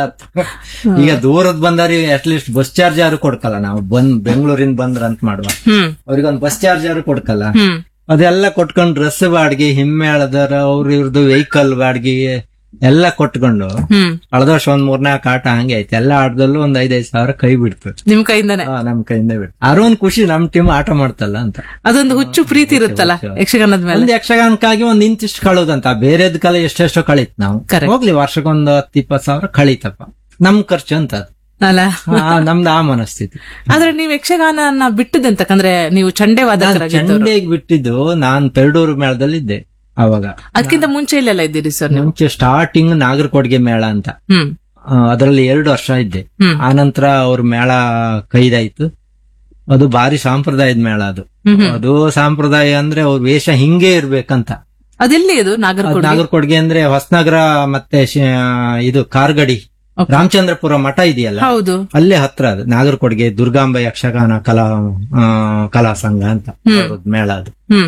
ಈಗ ದೂರದ ಬಂದವ್ರಿಗೆ ಅಟ್ಲೀಸ್ಟ್ ಬಸ್ ಚಾರ್ಜ್ ಯಾರು ಕೊಡ್ಕಲ್ಲ, ನಾವು ಬಂದ್ ಬೆಂಗಳೂರಿಂದ ಬಂದ್ರ ಅಂತ ಮಾಡುವ ಹ್ಮ್ ಅವ್ರಿಗೊಂದು ಬಸ್ ಚಾರ್ಜ್ ಯಾರು ಕೊಡ್ಕಲ್ಲ. ಹ್ಮ್ ಅದೆಲ್ಲ ಕೊಟ್ಕೊಂಡು ಡ್ರೆಸ್ ಬಾಡ್ಗೆ, ಹಿಮ್ಮೇಳದರ ಅವ್ರ ಇವ್ರದ್ದು ವೆಹಿಕಲ್ ಬಾಡ್ಗೆ ಎಲ್ಲ ಕೊಟ್ಕೊಂಡು ಹ್ಮ್ ಕಳೆದ ವರ್ಷ ಒಂದ್ ಮೂರ್ನಾಲ್ಕು ಆಟ ಹಂಗೆ ಐತೆ. ಎಲ್ಲ ಆಟದಲ್ಲೂ ಒಂದ್ ಐದೈದು ಸಾವಿರ ಕೈ ಬಿಡ್ತು, ನಿಮ್ ಕೈಯಿಂದಾನೆ. ಹಾ, ನಮ್ ಕೈಯಿಂದ ಬಿಡ್ತು. ಆರೋ ಒಂದ್ ಖುಷಿ, ನಮ್ ಟೀಮ್ ಆಟ ಮಾಡ್ತಲ್ಲ ಅಂತ ಅದೊಂದು ಹುಚ್ಚು ಪ್ರೀತಿ ಇರುತ್ತಲ್ಲ ಯಕ್ಷಗಾನದ ಮೇಲೆ. ಒಂದ್ ಯಕ್ಷಗಾನಕ್ಕಾಗಿ ಒಂದ್ ಇಂತಿಷ್ಟು ಕಳೋದಂತ, ಬೇರೆದ್ ಕಲೆ ಎಷ್ಟೆಷ್ಟೋ ಕಳೀತ್ ನಾವು. Correct. ಹೋಗ್ಲಿ ವರ್ಷಕ್ಕೊಂದ್ ಹತ್ತು ಇಪ್ಪತ್ತು ಸಾವಿರ ಕಳೀತಪ್ಪ, ನಮ್ ಖರ್ಚು ಅಂತ ಅದು. ಅಲ್ಲ ಆ, ನಮ್ದು ಆ ಮನಸ್ಥಿತಿ. ಆದ್ರೆ ನೀವು ಯಕ್ಷಗಾನ ಬಿಟ್ಟದಂತಕಂದ್ರೆ ನೀವು ಚಂಡೆ ವಾದಕರಾಗಿದ್ದವರು. ಚಂಡೆಗೆ ಬಿಟ್ಟಿದ್ದು ನಾನ್ ಪೆರಡೂರು ಮೇಳದಲ್ಲಿ ಇದ್ದೆ ಅವಾಗ. ಅದಕ್ಕಿಂತ ಮುಂಚೆ ಇಲ್ಲೆಲ್ಲ ಇದ್ದೀರಿ ಸರ್ ನೀವು? ಮುಂಚೆ ಸ್ಟಾರ್ಟಿಂಗ್ ನಾಗರಕೊಡ್ಗೆ ಮೇಳ ಅಂತ, ಹ್ಮ್ ಅದರಲ್ಲಿ ಎರಡು ವರ್ಷ ಇದ್ದೆ. ಹ್ಮ್. ಆನಂತರ ಅವ್ರ ಮೇಳ ಕೈದಾಯ್ತು. ಅದು ಭಾರಿ ಸಾಂಪ್ರದಾಯದ ಮೇಳ ಅದು. ಹ್ಮ್ ಹ್ಮ್. ಅದು ಸಾಂಪ್ರದಾಯ ಅಂದ್ರೆ ಅವ್ರ ವೇಷ ಹಿಂಗೆ ಇರ್ಬೇಕಂತ. ಅದೆಲ್ಲಿ ಅದು ನಾಗರಕೋಟೆ? ನಾಗರಕೊಡ್ಗೆ ಅಂದ್ರೆ ಹೊಸನಗರ ಮತ್ತೆ ಶಿ- ಇದು ಕಾರ್ಗಡಿ Okay. ರಾಮಚಂದ್ರಪುರ ಮಠ ಇದೆಯಲ್ಲ, ಹೌದು. ಅಲ್ಲೇ ಹತ್ರ ಅದು. ನಾಗರಕೊಡ್ಗೆ ದುರ್ಗಾಂಬ ಯಕ್ಷಗಾನ ಕಲಾ ಆ, ಕಲಾ ಸಂಘ ಅಂತ ಹ್ಮ್. ಅವ್ರದ್ ಮೇಳ ಅದು. ಹ್ಮ್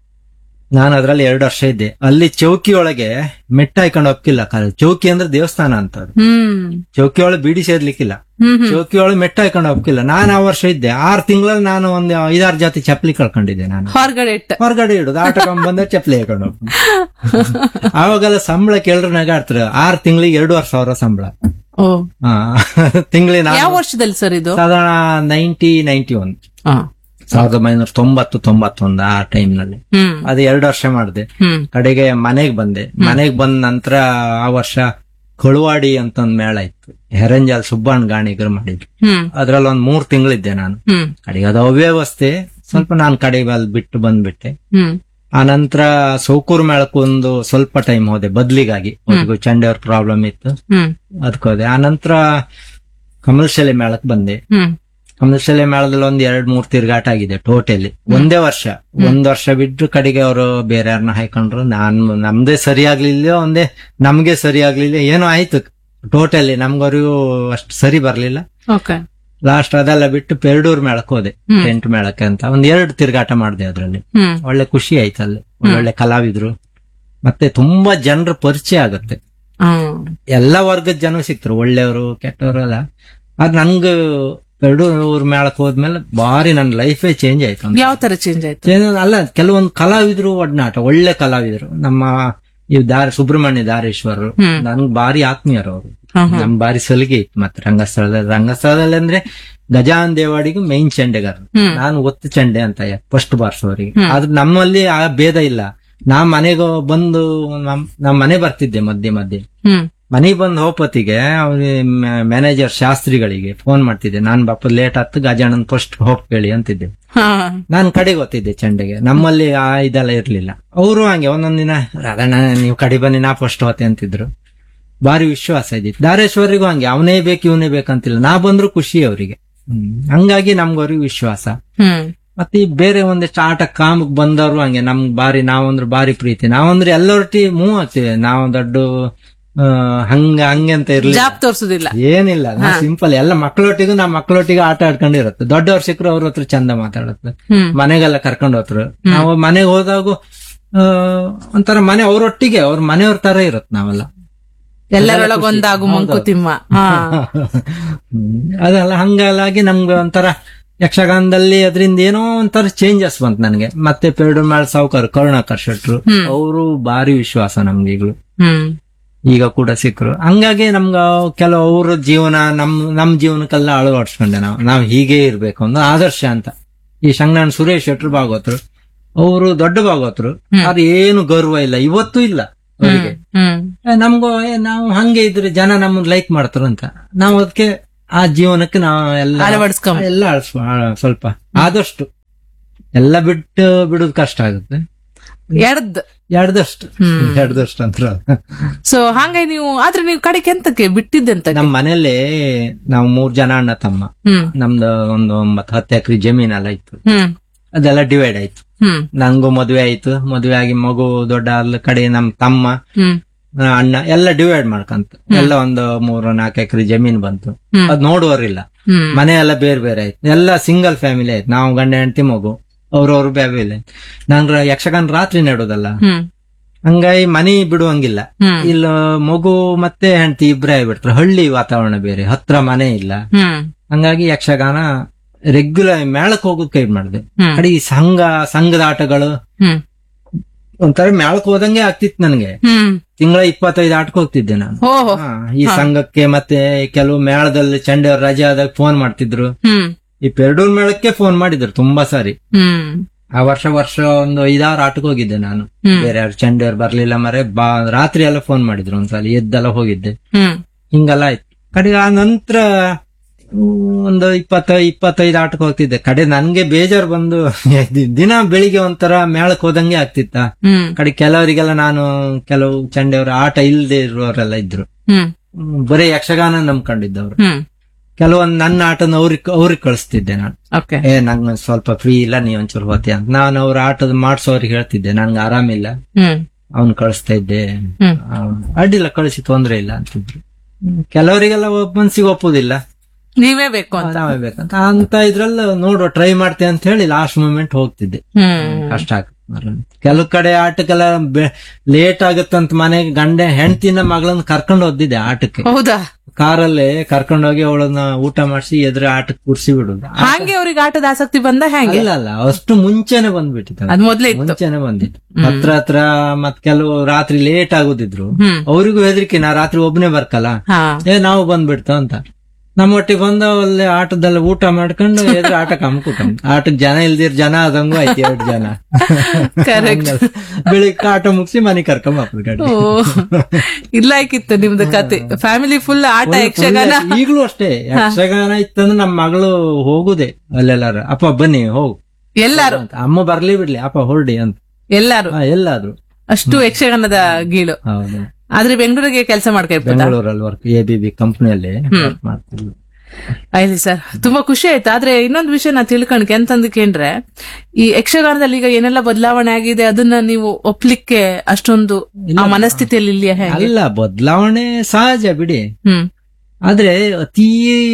ನಾನು ಅದ್ರಲ್ಲಿ ಎರಡು ವರ್ಷ ಇದ್ದೆ. ಅಲ್ಲಿ ಚೌಕಿ ಒಳಗೆ ಮೆಟ್ಟ ಹಾಕೊಂಡು ಹೋಗ್ತಿಲ್ಲ. ಚೌಕಿ ಅಂದ್ರೆ ದೇವಸ್ಥಾನ ಅಂತ ಅದು. ಹ್ಮ್ ಚೌಕಿ ಒಳಗೆ ಬೀಡಿ ಸೇರ್ಲಿಕ್ಕಿಲ್ಲ, ಹ್ಮ್ ಹ್ಮ್. ಚೌಕಿ ಒಳಗೆ ಮೆಟ್ಟ ಹಾಕೊಂಡು ಹೋಗ್ತಿಲ್ಲ. ನಾನು ಆ ವರ್ಷ ಇದ್ದೆ. ಆರು ತಿಂಗಳಲ್ಲಿ ನಾನು ಒಂದು ಐದಾರು ಜಾತಿ ಚಪ್ಪಲಿ ಕಳ್ಕೊಂಡಿದ್ದೆ. ನಾನು ಹೊರಗಡೆ ಇಟ್ಟ ಹೊರಗಡೆ ಇಡುದು, ಆಟ ಬಂದ ಚಪ್ಪಲಿ ಹಾಕೊಂಡು ಹೋಗ್ತೀನಿ. ಆವಾಗೆಲ್ಲ ಸಂಬಳ ಕೇಳ್ರೆ ನಗಾಡ್ತಾರೆ. ಆರು ತಿಂಗಳಿಗೆ ಎರಡೂವರೆ ಸಾವಿರ ಸಂಬಳ. ಓ ತಿಂಗಳಿಗೆ ಯಾವ ವರ್ಷದಲ್ಲಿ ಸರ್ ಇದು? ಸಾಧಾರಣ ನೈನ್ಟಿ ನೈನ್ಟಿ ಒನ್ ಹಾ. ಸಾವಿರದ ಒಂಬೈನೂರ ತೊಂಬತ್ತು ತೊಂಬತ್ತೊಂದು ಆ ಟೈಮ್ ನಲ್ಲಿ. ಹ್ಮ್ ಅದು ಎರಡು ವರ್ಷ ಮಾಡಿದೆ. ಹ್ಮ್ ಕಡೆಗೆ ಮನೆಗ್ ಬಂದೆ. ಮನೆಗ್ ಬಂದ ನಂತರ ಆ ವರ್ಷ ಕಳುವಾಡಿ ಅಂತ ಒಂದ್ ಮೇಳ ಇತ್ತು, ಹೆರಂಜಾಲ್ ಸುಬ್ಬಣ್ಣ ಗಾಣಿಗರು ಮಾಡಿದ್ರು. ಹ್ಮ್ ಅದ್ರಲ್ಲಿ ಒಂದ್ ಮೂರ್ ತಿಂಗಳಿದ್ದೆ ನಾನು. ಹ್ಮ್ ಕಡೆಗೆ ಅದು ಅವ್ಯವಸ್ಥೆ ಸ್ವಲ್ಪ ನಾನು ಕಡೆಗೆ ಅಲ್ಲಿ ಬಿಟ್ಟು ಬಂದ್ಬಿಟ್ಟೆ. ಹ್ಮ್ ಆ ನಂತರ ಸೌಕೂರು ಮೇಳಕ್ಕೆ ಒಂದು ಸ್ವಲ್ಪ ಟೈಮ್ ಹೋದೆ ಬದ್ಲಿಗಾಗಿ. ಅವ್ರಿಗೂ ಚಂಡೆಯವ್ರ ಪ್ರಾಬ್ಲಮ್ ಇತ್ತು, ಹ್ಮ್ ಅದಕ್ಕೆ ಹೋದೆ. ಆ ನಂತರ ಕಮಲಶಾಲೆ ಮೇಳಕ್ ಬಂದೆ. ಹ್ಮ್ ಕಮಲಶಾಲೆ ಮೇಳದಲ್ಲಿ ಒಂದ್ ಎರಡ್ ಮೂರ್ ತಿರ್ಗಾಟ ಆಗಿದೆ ಟೋಟಲಿ ಒಂದೇ ವರ್ಷ. ಒಂದ್ ವರ್ಷ ಬಿಟ್ಟು ಕಡೆಗೆ ಅವರು ಬೇರೆ ಯಾರನ್ನ ಹಾಕೊಂಡ್ರು. ನಾನ್ ನಮ್ದೇ ಸರಿ ಆಗ್ಲಿಲ್ಲ, ಒಂದೇ ನಮ್ಗೆ ಸರಿ ಆಗ್ಲಿಲ್ಲ, ಏನೋ ಆಯ್ತು ಟೋಟಲಿ. ನಮ್ಗವ್ರಿಗೂ ಅಷ್ಟು ಸರಿ ಬರ್ಲಿಲ್ಲ. ಓಕೆ. ಲಾಸ್ಟ್ ಅದೆಲ್ಲ ಬಿಟ್ಟು ಪೆರಡೂರ್ ಮೇಳಕ್ ಹೋದೆ, ಟೆಂಟ್ ಮೇಳಕ್ಕೆ ಅಂತ. ಒಂದ್ ಎರಡು ತಿರ್ಗಾಟ ಮಾಡಿದೆ ಅದ್ರಲ್ಲಿ. ಹ್ಮ್ ಒಳ್ಳೆ ಖುಷಿ ಆಯ್ತು ಅಲ್ಲಿ. ಒಳ್ಳೆ ಕಲಾವಿದ್ರು, ಮತ್ತೆ ತುಂಬಾ ಜನರ ಪರಿಚಯ ಆಗತ್ತೆ. ಹ್ಮ್ ಎಲ್ಲಾ ವರ್ಗದ ಜನ ಸಿಕ್ತರು, ಒಳ್ಳೆಯವರು ಕೆಟ್ಟವರು ಎಲ್ಲ. ಅದ್ ನಂಗ ಪೆರಡೂರ್ ಮೇಳಕ್ ಹೋದ್ಮೇಲೆ ಬಾರಿ ನನ್ನ ಲೈಫೇ ಚೇಂಜ್ ಆಯ್ತು. ಯಾವ ತರ ಚೇಂಜ್ ಆಯ್ತು? ಚೇಂಜ್ ಅಲ್ಲ, ಕೆಲವೊಂದು ಕಲಾವಿದ್ರು ಒಡನಾಟ, ಒಳ್ಳೆ ಕಲಾವಿದ್ರು. ನಮ್ಮ ಈ ದಾರಿ ಸುಬ್ರಹ್ಮಣ್ಯ ದಾರೇಶ್ವರರು ಹ್ಮ್. ನನ್ಗೆ ಬಾರಿ ಆತ್ಮೀಯರು ಅವರು. ಹ್ಮ್ ಹ್ಮ್. ನಮ್ ಬಾರಿ ಸಲಿಗೆ ಇತ್ತು. ಮತ್ತೆ ರಂಗಸ್ಥಳದಲ್ಲಿ ರಂಗಸ್ಥಳದಲ್ಲಿ ಅಂದ್ರೆ ಗಜಾನ್ ದೇವಾಡಿಗೂ ಮೈನ್ ಚಂಡೆಗಾರ, ಹ್ಮ್. ನಾನು ಒತ್ತು ಚಂಡೆ ಅಂತ ಫಸ್ಟ್ ಬಾರ್ಸೋರಿಗೆ. ಹ್ಮ್. ಆದ್ರೆ ನಮ್ಮಲ್ಲಿ ಆ ಭೇದ ಇಲ್ಲ. ನಾ ಮನೆಗೆ ಬಂದು ನಮ್ ನಮ್ ಮನೆ ಬರ್ತಿದ್ದೆ ಮಧ್ಯೆ ಮಧ್ಯೆ. ಹ್ಮ್ ಮನೆಗೆ ಬಂದು ಹೋಪತಿಗೆ ಅವ್ರಿಗೆ ಮ್ಯಾನೇಜರ್ ಶಾಸ್ತ್ರಿಗಳಿಗೆ ಫೋನ್ ಮಾಡ್ತಿದ್ದೆ. ನಾನ್ ಬಾಪ ಲೇಟ್ ಆತ್ತು, ಗಜಾನನ್ ಫಸ್ಟ್ ಹೋಪ್ ಕೇಳಿ ಅಂತಿದ್ದೆ. ಹಾ. ನಾನ್ ಕಡೆಗೆ ಗೊತ್ತಿದ್ದೆ ಚಂಡೆಗೆ. ನಮ್ಮಲ್ಲಿ ಆ ಇದೆಲ್ಲ ಇರ್ಲಿಲ್ಲ. ಅವರು ಹಂಗೆ ಒಂದೊಂದ್ ದಿನ ರಾಧಣ್ಣ ನೀವು ಕಡೆ ಬನ್ನಿ, ನಾ ಫಸ್ಟ್ ಹೋತೆ ಅಂತಿದ್ರು. ಬಾರಿ ವಿಶ್ವಾಸ ಇದ್ದಿತ್ತು. ದಾರೇಶ್ವರಿಗೂ ಹಂಗೆ, ಅವನೇ ಬೇಕು ಇವನೇ ಬೇಕಂತಿಲ್ಲ, ನಾ ಬಂದ್ರು ಖುಷಿ ಅವರಿಗೆ. ಹ್ಮ್ ಹಂಗಾಗಿ ನಮ್ಗವ್ರಿಗೆ ವಿಶ್ವಾಸ. ಹ್ಮ್ ಮತ್ತೆ ಈ ಬೇರೆ ಒಂದಿಷ್ಟು ಆಟ ಕಾಮಕ್ ಬಂದವರು ಹಂಗೆ ನಮ್ಗ್ ಬಾರಿ, ನಾವಂದ್ರೆ ಬಾರಿ ಪ್ರೀತಿ. ನಾವಂದ್ರೆ ಎಲ್ಲರೊಟ್ಟಿ ಮೂವ್ ಆಗ್ತೀವಿ. ನಾವು ದೊಡ್ಡ ಆ, ಹಂಗ ಹಂಗೆ ಅಂತ ಇರ್ಲಿ, ಜಾಬ್ ತೋರ್ಸುದಿಲ್ಲ, ಏನಿಲ್ಲ. ನಾ ಸಿಂಪಲ್ ಎಲ್ಲ ಮಕ್ಕಳೊಟ್ಟಿಗೂ ನಾ ಮಕ್ಕಳೊಟ್ಟಿಗೆ ಆಟ ಆಡ್ಕೊಂಡಿರತ್ತೆ. ದೊಡ್ಡವ್ರ ಸಿಕ್ಕರು ಅವ್ರ ಹತ್ರ ಚಂದ ಮಾತಾಡತ್ತೆ. ಹ್ಮ್ ಮನೆಗೆಲ್ಲ ಕರ್ಕೊಂಡು ಹೋದ್ರು. ನಾವು ಮನೆಗೆ ಹೋದಾಗ ಆ, ಒಂಥರ ಮನೆ ಅವ್ರೊಟ್ಟಿಗೆ ಅವ್ರ ಮನೆಯವ್ರ ತರ ಇರತ್ ನಾವೆಲ್ಲ. ಎಲ್ಲರೊಳಗೊಂದಾಗು ಮಂಕುತಿಮ್ಮ. ಹಾ. ಹ್ಮ್. ಅದೆಲ್ಲ ಹಂಗಾಗಿ ನಮ್ಗೆ ಒಂಥರ ಯಕ್ಷಗಾನದಲ್ಲಿ ಅದರಿಂದ ಏನೋ ಒಂಥರ ಚೇಂಜಸ್ ಬಂತು ನನಗೆ. ಮತ್ತೆ ಪೆರಡೂರ್ ಮೇಳ ಸಾವುಕಾರ ಕರುಣಾಕರ್ ಶೆಟ್ರು, ಹ್ಮ್. ಅವರು ಬಾರಿ ವಿಶ್ವಾಸ ನಮ್ಗೆ ಈಗಲೂ. ಹ್ಮ್ ಈಗ ಕೂಡ ಸಿಕ್ಕರು. ಹಂಗಾಗಿ ನಮ್ಗ ಕೆಲವು ಅವ್ರ ಜೀವನ ನಮ್ ನಮ್ ಜೀವನಕ್ಕೆಲ್ಲ ಅಳವಡಿಸ್ಕೊಂಡೆ ನಾವು ನಾವ್ ಹೀಗೆ ಇರ್ಬೇಕು ಒಂದು ಆದರ್ಶ ಅಂತ. ಈ ಶಂಕರನಾರಾಯಣ ಸುರೇಶ್ ಶೆಟ್ರು ಭಾಗವತರು, ಅವರು ದೊಡ್ಡ ಭಾಗವತರು, ಅದು ಏನು ಗೌರವ ಇಲ್ಲ, ಇವತ್ತೂ ಇಲ್ಲ ಅವರಿಗೆ. ಹ್ಮ್ ನಮ್ಗೂ ಏ, ನಾವು ಹಂಗೆ ಇದ್ರೆ ಜನ ನಮ್ಮನ್ನ ಲೈಕ್ ಮಾಡ್ತಾರ ಅಂತ ನಾವು ಅದಕ್ಕೆ ಆ ಜೀವನಕ್ಕೆ ನಾವು ಎಲ್ಲ ಅಳವಡಿಸ್ಕೊಂಡ್ ಎಲ್ಲ ಅಳ್ಸ್- ಆ, ಸ್ವಲ್ಪ ಆದಷ್ಟು ಎಲ್ಲ ಬಿಟ್ಟು ಬಿಡುದು ಕಷ್ಟ ಆಗುತ್ತೆ. ಎಡ್ದ್ ಎಡ್ದಷ್ಟು ಎಡ್ದಷ್ಟು ಅಂತ. ಸೊ ಹಂಗಾಗಿ ನೀವು ಆದ್ರೆ ನೀವು ಕಡೆಗೆ ಎಂತಕ್ಕೆ ಬಿಟ್ಟಿದ್ದೆಂತ? ನಮ್ ಮನೇಲಿ ನಾವು ಮೂರ್ ಜನ ಅಣ್ಣ ತಮ್ಮ, ಹ್ಮ್ ನಮ್ದು ಒಂದು ಒಂಬತ್ತು ಹತ್ತು ಎಕರೆ ಜಮೀನೆಲ್ಲ ಇತ್ತು. ಹ್ಮ್ ಅದೆಲ್ಲ ಡಿವೈಡ್ ಆಯ್ತು. ಹ್ಮ್ ನಂಗೂ ಮದ್ವೆ ಆಯ್ತು. ಮದ್ವೆ ಆಗಿ ಮಗು ದೊಡ್ಡ ಅಲ್ಲ ಕಡೆ ನಮ್ ತಮ್ಮ ಹ್ಮ್ ಆ, ಅಣ್ಣ ಎಲ್ಲ ಡಿವೈಡ್ ಮಾಡ್ಕಂತ ಎಲ್ಲ ಒಂದು ಮೂರು ನಾಲ್ಕು ಎಕರೆ ಜಮೀನ್ ಬಂತು. ಹ್ಮ್. ಅದ್ ನೋಡುವರಿಲ್ಲ. ಹ್ಮ್ ಮನೆ ಎಲ್ಲ ಬೇರೆ ಬೇರೆ ಆಯ್ತು. ಎಲ್ಲ ಸಿಂಗಲ್ ಫ್ಯಾಮಿಲಿ ಆಯ್ತು. ನಾವು ಗಂಡ ಹೆಂಡತಿ ಮಗು, ಅವ್ರವ್ರು ಬ್ಯಾಬಿಲೆ. ನಾನು ಯಕ್ಷಗಾನ ರಾತ್ರಿ ನೆಡೋದಲ್ಲ, ಹ್ಮ್ ಹಂಗಾಗಿ ಮನಿ ಬಿಡುವಂಗಿಲ್ಲ. ಹ್ಮ್ ಇಲ್ಲ ಮಗು ಮತ್ತೆ ಹೆಂಡತಿ ಇಬ್ರೇ ಆಗ್ಬಿಡ್ತಾರೆ. ಹಳ್ಳಿ ವಾತಾವರಣ ಬೇರೆ, ಹತ್ರ ಮನೆ ಇಲ್ಲ. ಹ್ಮ್ ಹಂಗಾಗಿ ಯಕ್ಷಗಾನ ರೆಗ್ಯುಲರ್ ಮೇಳಕ್ ಹೋಗೋದ್ ಕೈ ಮಾಡಿದೆ. ಹ್ಮ್ ಕಡೆ ಈ ಸಂಘ ಸಂಘದ ಆಟಗಳು ಹ್ಮ್ ಒಂಥರ ಮೇಳಕ್ ಹೋದಂಗೆ ಆಗ್ತಿತ್ತು ನನಗೆ. ಹ್ಮ್ ತಿಂಗಳ ಇಪ್ಪತ್ತೈದು ಆಟಕ್ಕೆ ಹೋಗ್ತಿದ್ದೆ ನಾನು. ಓಹೋ ಹಾ, ಈ ಸಂಘಕ್ಕೆ ಮತ್ತೆ ಕೆಲವು ಮೇಳದಲ್ಲಿ ಚಂಡೆ ರಜೆ ಆದಾಗ ಫೋನ್ ಮಾಡ್ತಿದ್ರು. ಹ್ಮ್ ಈ ಪೆರಡೂರ್ ಮೇಳಕ್ಕೆ ಫೋನ್ ಮಾಡಿದ್ರು ತುಂಬಾ ಸಾರಿ. ಹ್ಮ್ ಆ ವರ್ಷ ವರ್ಷ ಒಂದು ಐದಾರು ಆಟಕ್ಕೆ ಹೋಗಿದ್ದೆ ನಾನು. ಹ್ಮ್. ಬೇರೆ ಯಾರು ಚಂಡೆಯವ್ರು ಬರ್ಲಿಲ್ಲ ಮರೆ ಬಾ ರಾತ್ರಿ ಎಲ್ಲ ಫೋನ್ ಮಾಡಿದ್ರು ಒಂದ್ಸಲ, ಎದ್ದೆಲ್ಲ ಹೋಗಿದ್ದೆ. ಹ್ಮ್ ಹಿಂಗೆಲ್ಲ ಆಯ್ತು. ಕಡೆಗೆ ಆ ನಂತರ ಒಂದು ಇಪ್ಪತ್ತ ಇಪ್ಪತ್ತೈದು ಆಟಕ್ಕೆ ಹೋಗ್ತಿದ್ದೆ. ಕಡೆ ನನ್ಗೆ ಬೇಜಾರು ಬಂದು ದಿನ ಬೆಳಿಗ್ಗೆ ಒಂಥರ ಮೇಳಕ್ ಹೋದಂಗೆ ಆಗ್ತಿತ್ತ. ಹ್ಮ್ ಕಡೆ ಕೆಲವರಿಗೆಲ್ಲ ನಾನು ಕೆಲವು ಚಂಡೆಯವ್ರ ಆಟ ಇಲ್ದೇ ಇರುವವರೆಲ್ಲ ಇದ್ರು. ಹ್ಮ್ ಹ್ಮ್, ಬರೀ ಯಕ್ಷಗಾನ ನಂಬ್ಕೊಂಡಿದ್ದವ್ರು. ಹ್ಮ್ ಕೆಲವೊಂದ್ ನನ್ನ ಆಟನ ಅವ್ರಿಗೆ ಅವ್ರಿಗೆ ಕಳಿಸ್ತಿದ್ದೆ ನಾನು. ಓಕೆ ಏ ನಂಗ್ ಸ್ವಲ್ಪ ಫ್ರೀ ಇಲ್ಲ, ನೀವ್ ಒಂಚೂರು ಹೋತಿ ಅಂತ. ನಾನು ಅವ್ರ ಆಟದ ಮಾಡ್ಸೋರಿಗೆ ಹೇಳ್ತಿದ್ದೆ ನನ್ಗೆ ಆರಾಮಿಲ್ಲ, ಹ್ಮ್ ಅವ್ನ್ ಕಳಿಸ್ತಾ ಇದ್ದೆ. ಹ್ಮ್ ಅವ್ನ್ ಅಡ್ಡಿಲ್ಲ ಕಳಿಸಿ ತೊಂದ್ರೆ ಇಲ್ಲ ಅಂತಿದ್ರು. ಕೆಲವರಿಗೆಲ್ಲ ಒಬ್ಬ ಮನ್ಸಿಗೆ ಒಪ್ಪುದಿಲ್ಲ, ನೀವೇ ಬೇಕು ಅಂತ. ನಾವೇ ಬೇಕಂತ ಅಂತ ಇದ್ರಲ್ಲ ನೋಡುವ ಟ್ರೈ ಮಾಡ್ತೇವೆ ಅಂತ ಹೇಳಿ ಲಾಸ್ಟ್ ಮೂಮೆಂಟ್ ಹೋಗ್ತಿದ್ದೆ. ಹ್ಮ್ ಕಷ್ಟ ಆಗುತ್ತೆ. ಕೆಲವು ಕಡೆ ಆಟಕ್ಕೆಲ್ಲ ಲೇಟ್ ಆಗುತ್ತಂತ ಮನೆಗೆ ಗಂಡ ಹೆಂಡತಿನ ಮಗಳನ್ನ ಕರ್ಕೊಂಡು ಹೋದಿದ್ದೆ ಆಟಕ್ಕೆ. ಹೌದಾ? ಕಾರಲ್ಲೇ ಕರ್ಕೊಂಡೋಗಿ ಅವಳನ್ನ ಊಟ ಮಾಡಿಸಿ ಎದುರು ಆಟಕ್ಕೆ ಕೂರ್ಸಿ ಬಿಡುದು. ಹಾಗೆ ಅವ್ರಿಗೆ ಆಟದ ಆಸಕ್ತಿ ಬಂದ ಹೆಂಗೆ? ಇಲ್ಲ ಅಲ್ಲ, ಅಷ್ಟು ಮುಂಚೆನೆ ಬಂದ್ಬಿಟ್ಟಿತ್ತು. ಅದ್ ಮೊದ್ಲೇ ಇತ್ತು. ಮುಂಚೆನೆ ಬಂದಿತ್ತು. ಹತ್ರ ಹತ್ರ ಮತ್ ಕೆಲವು ರಾತ್ರಿ ಲೇಟ್ ಆಗುದಿದ್ರು. ಹ್ಮ್ ಅವ್ರಿಗೂ ಹೆದರಿಕೆ, ನಾ ರಾತ್ರಿ ಒಬ್ನೇ ಬರ್ಕಲ್ಲ, ಹಾ ಏ ನಾವು ಬಂದ್ಬಿಡ್ತ ಅಂತ. ನಮ್ಮೊಟ್ಟಿಗೆ ಬಂದ ಅಲ್ಲೇ ಆಟದಲ್ಲಿ ಊಟ ಮಾಡ್ಕೊಂಡು ಎದುರು ಆಟಕ್ಕೆ ಹಮ್ಕೂಟ. ಆಟಕ್ ಜನ ಇಲ್ದಿರ್ ಜನ ಆದಂಗೂ ಆಯ್ತು, ಎರಡು ಜನ. Correct. ಬೆಳಿಗ್ಗೆ ಆಟ ಮುಗಿಸಿ ಮನೆ ಕರ್ಕೊಂಡ್ ಬಾಪುರ್ ಗಾಡಿ. ಓ ಇಲ್ಲ ಆಯ್ಕಿತ್ತು ನಿಮ್ದು ಕತೆ. ಫ್ಯಾಮಿಲಿ ಫುಲ್ ಆಟ ಯಕ್ಷಗಾನ. ಈಗ್ಲೂ ಅಷ್ಟೇ ಯಕ್ಷಗಾನ ಇತ್ತಂದ್ರೆ ನಮ್ ಮಗಳು ಹೋಗುದೇ ಅಲ್ಲೆಲ್ಲಾರ, ಅಪ್ಪ ಬನ್ನಿ ಹೋಗು ಎಲ್ಲಾರು ಅಂತ. ಅಮ್ಮ ಬರ್ಲಿ ಬಿಡ್ಲಿ ಅಪ್ಪ ಹೊರಡಿ ಅಂತ. ಎಲ್ಲಾರು ಹಾ, ಎಲ್ಲಾದ್ರು ಅಷ್ಟು ಯಕ್ಷಗಾನದ ಗೀಳು. ಹೌದು. ಆದ್ರೆ ಬೆಂಗಳೂರಿಗೆ ಕೆಲಸ ಮಾಡ್ಕೊಳ್ಬೋದಾ? ಬೆಂಗಳೂರಲ್ಲಿ ವರ್ಕ್ ಎ ಬಿ ಬಿ ಕಂಪನಿಯಲ್ಲಿ ವರ್ಕ್ ಮಾಡ್ತಿದ್ವಿ. ಆಯ್ತು ಸರ್, ತುಂಬಾ ಖುಷಿ ಆಯ್ತು. ಆದ್ರೆ ಇನ್ನೊಂದು ವಿಷಯ ನಾ ತಿಳ್ಕೊಂಡ್ಕೆ ಎಂತಂದಕ್ಕೇಂದ್ರೆ, ಈ ಯಕ್ಷಗಾನದಲ್ಲಿ ಈಗ ಏನೆಲ್ಲ ಬದಲಾವಣೆ ಆಗಿದೆ ಅದನ್ನ ನೀವು ಒಪ್ಲಿಕ್ಕೆ ಅಷ್ಟೊಂದು ಆ ಮನಸ್ಥಿತಿಯಲ್ಲಿ ಇಲ್ಲಿಯ ಹೇಗೆ? ಅಲ್ಲ, ಬದಲಾವಣೆ ಸಹಜ ಬಿಡಿ, ಹ್ಮ್ ಆದ್ರೆ ಅತೀ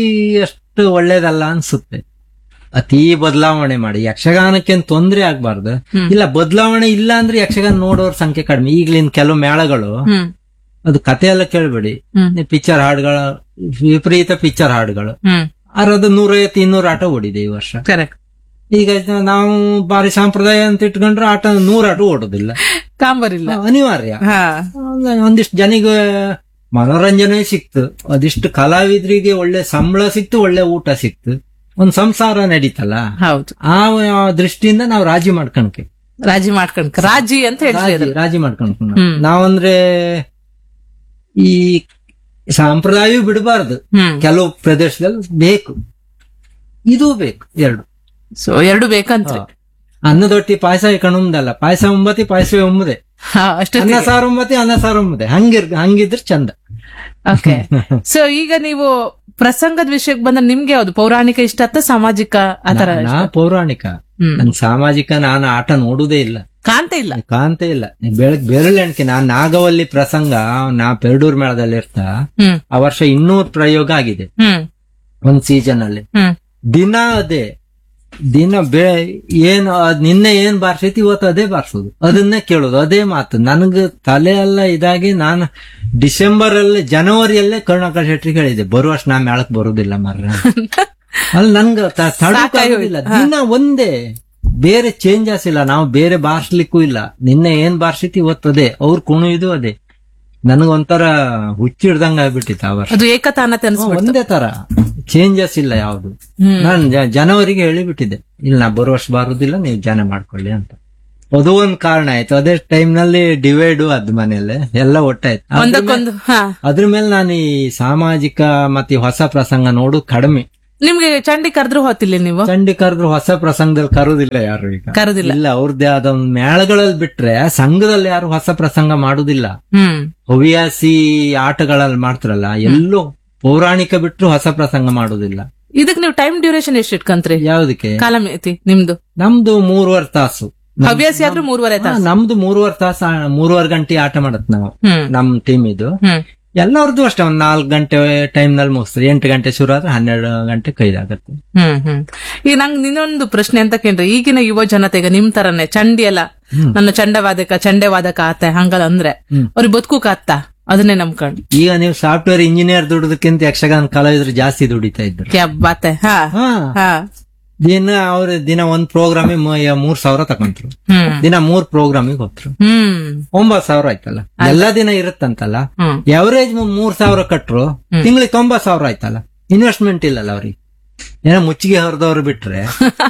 ಅಷ್ಟು ಒಳ್ಳೇದಲ್ಲ ಅನ್ಸುತ್ತೆ. ಅತೀ ಬದಲಾವಣೆ ಮಾಡಿ ಯಕ್ಷಗಾನಕ್ಕೆ ತೊಂದ್ರೆ ಆಗ್ಬಾರ್ದು. ಇಲ್ಲ ಬದಲಾವಣೆ ಇಲ್ಲ ಅಂದ್ರೆ ಯಕ್ಷಗಾನ ನೋಡೋರ್ ಸಂಖ್ಯೆ ಕಡಿಮೆ. ಈಗ್ಲಿನ ಕೆಲವು ಮೇಳಗಳು ಹ್ಮ್ ಅದು ಕತೆ ಎಲ್ಲ ಕೇಳ್ಬೇಡಿ, ಹ್ಮ್ ಪಿಕ್ಚರ್ ಹಾಡುಗಳ ವಿಪರೀತ ಪಿಕ್ಚರ್ ಹಾಡುಗಳು. ಹ್ಮ್ ಅರದ ನೂರೈವತ್ತು ಇನ್ನೂರು ಆಟ ಓಡಿದೆ ಈ ವರ್ಷ. ಕರೆಕ್ಟ್. ಈಗ ನಾವು ಬಾರಿ ಸಂಪ್ರದಾಯ ಅಂತ ಇಟ್ಕೊಂಡ್ರೆ ಆಟ ನೂರ ಆಟ ಓಡೋದಿಲ್ಲ, ಕಾಂಬರಿಲ್ಲ. ಅನಿವಾರ್ಯ. ಹಾ ಒಂದಿಷ್ಟು ಜನಿಗೆ ಮನೋರಂಜನೆ ಸಿಕ್ತು, ಅದಿಷ್ಟು ಕಲಾವಿದರಿಗೆ ಒಳ್ಳೆ ಸಂಬಳ ಸಿಕ್ತು, ಒಳ್ಳೆ ಊಟ ಸಿಕ್ತು, ಒಂದ್ ಸಂಸಾರ ನಡೀತಲ್ಲ. ಹೌದು, ಆ ದೃಷ್ಟಿಯಿಂದ ನಾವು ರಾಜಿ ಮಾಡ್ಕೊಳಕ್ಕೆ ರಾಜಿ ಮಾಡ್ಕೊಂಡ್ ರಾಜಿ ಅಂತ ಹೇಳ್ತೀವಿ ರಾಜಿ- ರಾಜಿ ಮಾಡ್ಕೊಂಡು ಹ್ಮ್. ನಾವಂದ್ರೆ ಈ ಸಂಪ್ರದಾಯವೂ ಬಿಡಬಾರ್ದು. ಹ್ಮ್ ಕೆಲವು ಪ್ರದೇಶದಲ್ಲಿ ಬೇಕು, ಇದು ಬೇಕು, ಎರಡು. ಸೊ ಎರಡು ಬೇಕಂತ. ಅನ್ನದೊಟ್ಟಿ ಪಾಯಸ ಕಣುಂದಲ್ಲ, ಪಾಯಸ ಒಂಬತ್ತಿ ಪಾಯಸವೇ ಒಮ್ಮದೆ, ಹಾ ಅಷ್ಟೇ. ಅನ್ನ ಸಾರು ಒಂಬತ್ತಿ ಅನ್ನ ಸಾರು ಒಮ್ಮದೆ. ಹಂಗಿರ್ ಹಂಗಿದ್ರೆ ಚಂದ. ಓಕೆ. ಸೊ ಈಗ ನೀವು ಪ್ರಸಂಗದ ವಿಷಯಕ್ಕೆ ಬಂದ್ರೆ ನಿಮ್ಗೆ ಯಾವ್ದು ಪೌರಾಣಿಕ ಇಷ್ಟ ಅಥವಾ ಸಾಮಾಜಿಕ ಆತರ? ನಾ ಪೌರಾಣಿಕ, ಹ್ಮ್ ನನ್ ಸಾಮಾಜಿಕ ನಾನು ಆಟ ನೋಡುದೇ ಇಲ್ಲ, ಕಾಂತ ಇಲ್ಲ. ಕಾಂತ ಇಲ್ಲ. ಬೆಳಗ್ ಬೆರಳೆಣ್ಕೆ ನಾನ್ ನಾಗವಲ್ಲಿ ಪ್ರಸಂಗ ನಾ ಪೆರಡೂರ್ ಮೇಳದಲ್ಲಿ ಇರ್ತಾ ಹ್ಮ್ ಆ ವರ್ಷ ಇನ್ನೂರು ಪ್ರಯೋಗ ಆಗಿದೆ ಹ್ಮ್ ಒಂದ್ ಸೀಸನ್ ಅಲ್ಲಿ. ಹ್ಮ್ ದಿನ ಅದೇ ದಿನ ಬೆ ಏನು ಅದ್ ನಿನ್ನೆ ಏನ್ ಬಾರ್ಸೈತಿ ಇವತ್ತು ಅದೇ ಬಾರ್ಸೋದು, ಅದನ್ನೇ ಕೇಳೋದು, ಅದೇ ಮಾತು. ನನ್ಗ ತಲೆ ಎಲ್ಲ ಇದಾಗಿ ನಾನು ಡಿಸೆಂಬರ್ ಅಲ್ಲಿ ಜನವರಿಯಲ್ಲೇ ಕರುಣಾಕರ್ ಶೆಟ್ರಿಗೆ ಹೇಳಿದೆ, ಬರುವ ವರ್ಷ ನಾ ಮೇಳಕ್ ಬರುದಿಲ್ಲ ಮಾರ್ರೆ. ಅಲ್ಲಿ ನನ್ಗ ತಡಕಾಗೋದಿಲ್ಲ. ದಿನ ಒಂದೇ, ಬೇರೆ ಚೇಂಜಸ್ ಇಲ್ಲ, ನಾವು ಬೇರೆ ಬಾರ್ಸ್ಲಿಕ್ಕೂ ಇಲ್ಲ. ನಿನ್ನೆ ಏನ್ ಬಾರ್ಸೈತಿ ಇವತ್ತು ಅದೇ, ಅವ್ರು ಕುಣಿಯುದು ಅದೇ. ನನಗೊಂಥರ ಹುಚ್ಚಿಡ್ದಂಗ ಆಗ್ಬಿಟ್ಟಿತ್ತು ಆ ವರ್ಷ. ಅದು ಏಕತಾನತೆ ಅನ್ಸ್ಬಿಡ್ತು. ಒಂದೇ ತರ ಚೇಂಜಸ್ ಇಲ್ಲ ಯಾವ್ದು. ನಾನು ಜನವರಿಗೆ ಹೇಳಿಬಿಟ್ಟಿದ್ದೆ, ಇಲ್ಲ ನಾ ಬರೋ ವರ್ಷ ಬರುದಿಲ್ಲ, ನೀವು ಜನ ಮಾಡ್ಕೊಳ್ಳಿ ಅಂತ. ಅದು ಒಂದ್ ಕಾರಣ ಆಯ್ತು. ಅದೇ ಟೈಮ್ ನಲ್ಲಿ ಡಿವೈಡ್ ಅದ್ ಮನೇಲಿ ಎಲ್ಲ ಒಟ್ಟಾಯ್ತು. ಒಂದಕ್ಕೊಂದು ಹಾ ಅದ್ರ ಮೇಲೆ ನಾನು ಈ ಸಾಮಾಜಿಕ ಮತ್ತೆ ಈ ಹೊಸ ಪ್ರಸಂಗ ನೋಡು ಕಡಿಮೆ. ನಿಮ್ಗೆ ಚಂಡಿ ಕರೆದ್ರು ಹೋತಿಲ್ಲ ನೀವು? ಚಂಡಿ ಕರೆದ್ರು ಹೊಸ ಪ್ರಸಂಗದಲ್ಲಿ ಕರೋದಿಲ್ಲ ಯಾರು ಈಗ. ಕರೋದಿಲ್ಲ. ಇಲ್ಲ, ಅವ್ರದ್ದೇ ಆದ ಒಂದು ಮೇಳಗಳಲ್ಲಿ ಬಿಟ್ರೆ ಸಂಘದಲ್ಲಿ ಯಾರು ಹೊಸ ಪ್ರಸಂಗ ಮಾಡುದಿಲ್ಲ. ಹ್ಮ್ ಹವ್ಯಾಸಿ ಆಟಗಳಲ್ಲಿ ಮಾಡ್ತಾರಲ್ಲ, ಎಲ್ಲೋ ಪೌರಾಣಿಕ ಬಿಟ್ರು ಹೊಸ ಪ್ರಸಂಗ ಮಾಡುದಿಲ್ಲ. ಇದಕ್ ನೀವು ಟೈಮ್ ಡ್ಯೂರೇಷನ್ ಎಷ್ಟು ಇಟ್ಕಂತ್ರಿ? ಯಾವ್ದಕ್ಕೆ? ಕಾಲಮಿತಿ ನಿಮ್ದು? ನಮ್ದು ಮೂರುವರೆ ತಾಸು. ಹವ್ಯಾಸಿ ಆದ್ರೂ ಮೂರುವರೆ ತಾಸು. ನಮ್ದು ಮೂರುವರೆ ತಾಸು, ಮೂರುವರೆ ಗಂಟೆ ಆಟ ಮಾಡತ್ ನಾವು. ಹ್ಮ್ ನಮ್ ಟೀಮ್ ಇದು ಎಲ್ಲರದ್ದು ಅಷ್ಟೇ. ಒಂದ್ ನಾಲ್ಕು ಗಂಟೆ ಟೈಮ್ ನಲ್ಲಿ ಮುಗಿಸ್ತಾರೆ. ಎಂಟು ಗಂಟೆ ಶುರು ಆದ್ರೆ ಹನ್ನೆರಡು ಗಂಟೆ ಕೈದಾಗತ್ತೆ. ಹ್ಮ್ ಹ್ಮ್ ಈಗ ನಂಗೆ ಇನ್ನೊಂದು ಪ್ರಶ್ನೆ ಅಂತ ಕೇಳ್ರಿ, ಈಗಿನ ಯುವ ಜನತೆಗೆ ನಿಮ್ ತರನೇ ಚಂಡಿ ಎಲ್ಲ ನನ್ನ ಚಂಡವಾದಕ ಚಂಡೆವಾದಕ ಆತ ಹಂಗಲ್ಲ ಅಂದ್ರೆ ಅವ್ರಿಗೆ ಬದುಕೂಕ ಆತ್ತ ಅದನ್ನೇ ನಂಬ್ಕೊಂಡು. ಈಗ ನೀವು ಸಾಫ್ಟ್ವೇರ್ ಇಂಜಿನಿಯರ್ ದುಡಿದಕ್ಕಿಂತ ಯಕ್ಷಗಾನ ಕಲಾವಿದ್ರು ಜಾಸ್ತಿ ದುಡಿತಾ ಇದ್ರು. ಬಾತೆ ಹಾ ಹಾ ದಿನ ಅವ್ರ ದಿನ ಒಂದ್ ಪ್ರೋಗ್ರಾಮಿಗೆ ಮೂರ್ ಸಾವಿರ ತಗೊಂಡ್ರು. ದಿನ ಮೂರ್ ಪ್ರೋಗ್ರಾಮಿಗೆ ಹೋದ್ರು. ಹ್ಮ್ ಒಂಬತ್ ಸಾವಿರ ಆಯ್ತಲ್ಲ. ಎಲ್ಲಾ ದಿನ ಇರುತ್ತಂತಲ್ಲ. ಎವರೇಜ್ ಮೂರ್ ಸಾವಿರ ಕಟ್ರು, ತಿಂಗಳಿಗೆ ತೊಂಬತ್ ಸಾವಿರ ಆಯ್ತಲ್ಲ. ಇನ್ವೆಸ್ಟ್ಮೆಂಟ್ ಇಲ್ಲಲ್ಲ ಅವ್ರಿಗೆ. ಏನೋ ಮುಚ್ಚಿಗೆ ಹೊರದವ್ರು ಬಿಟ್ರೆ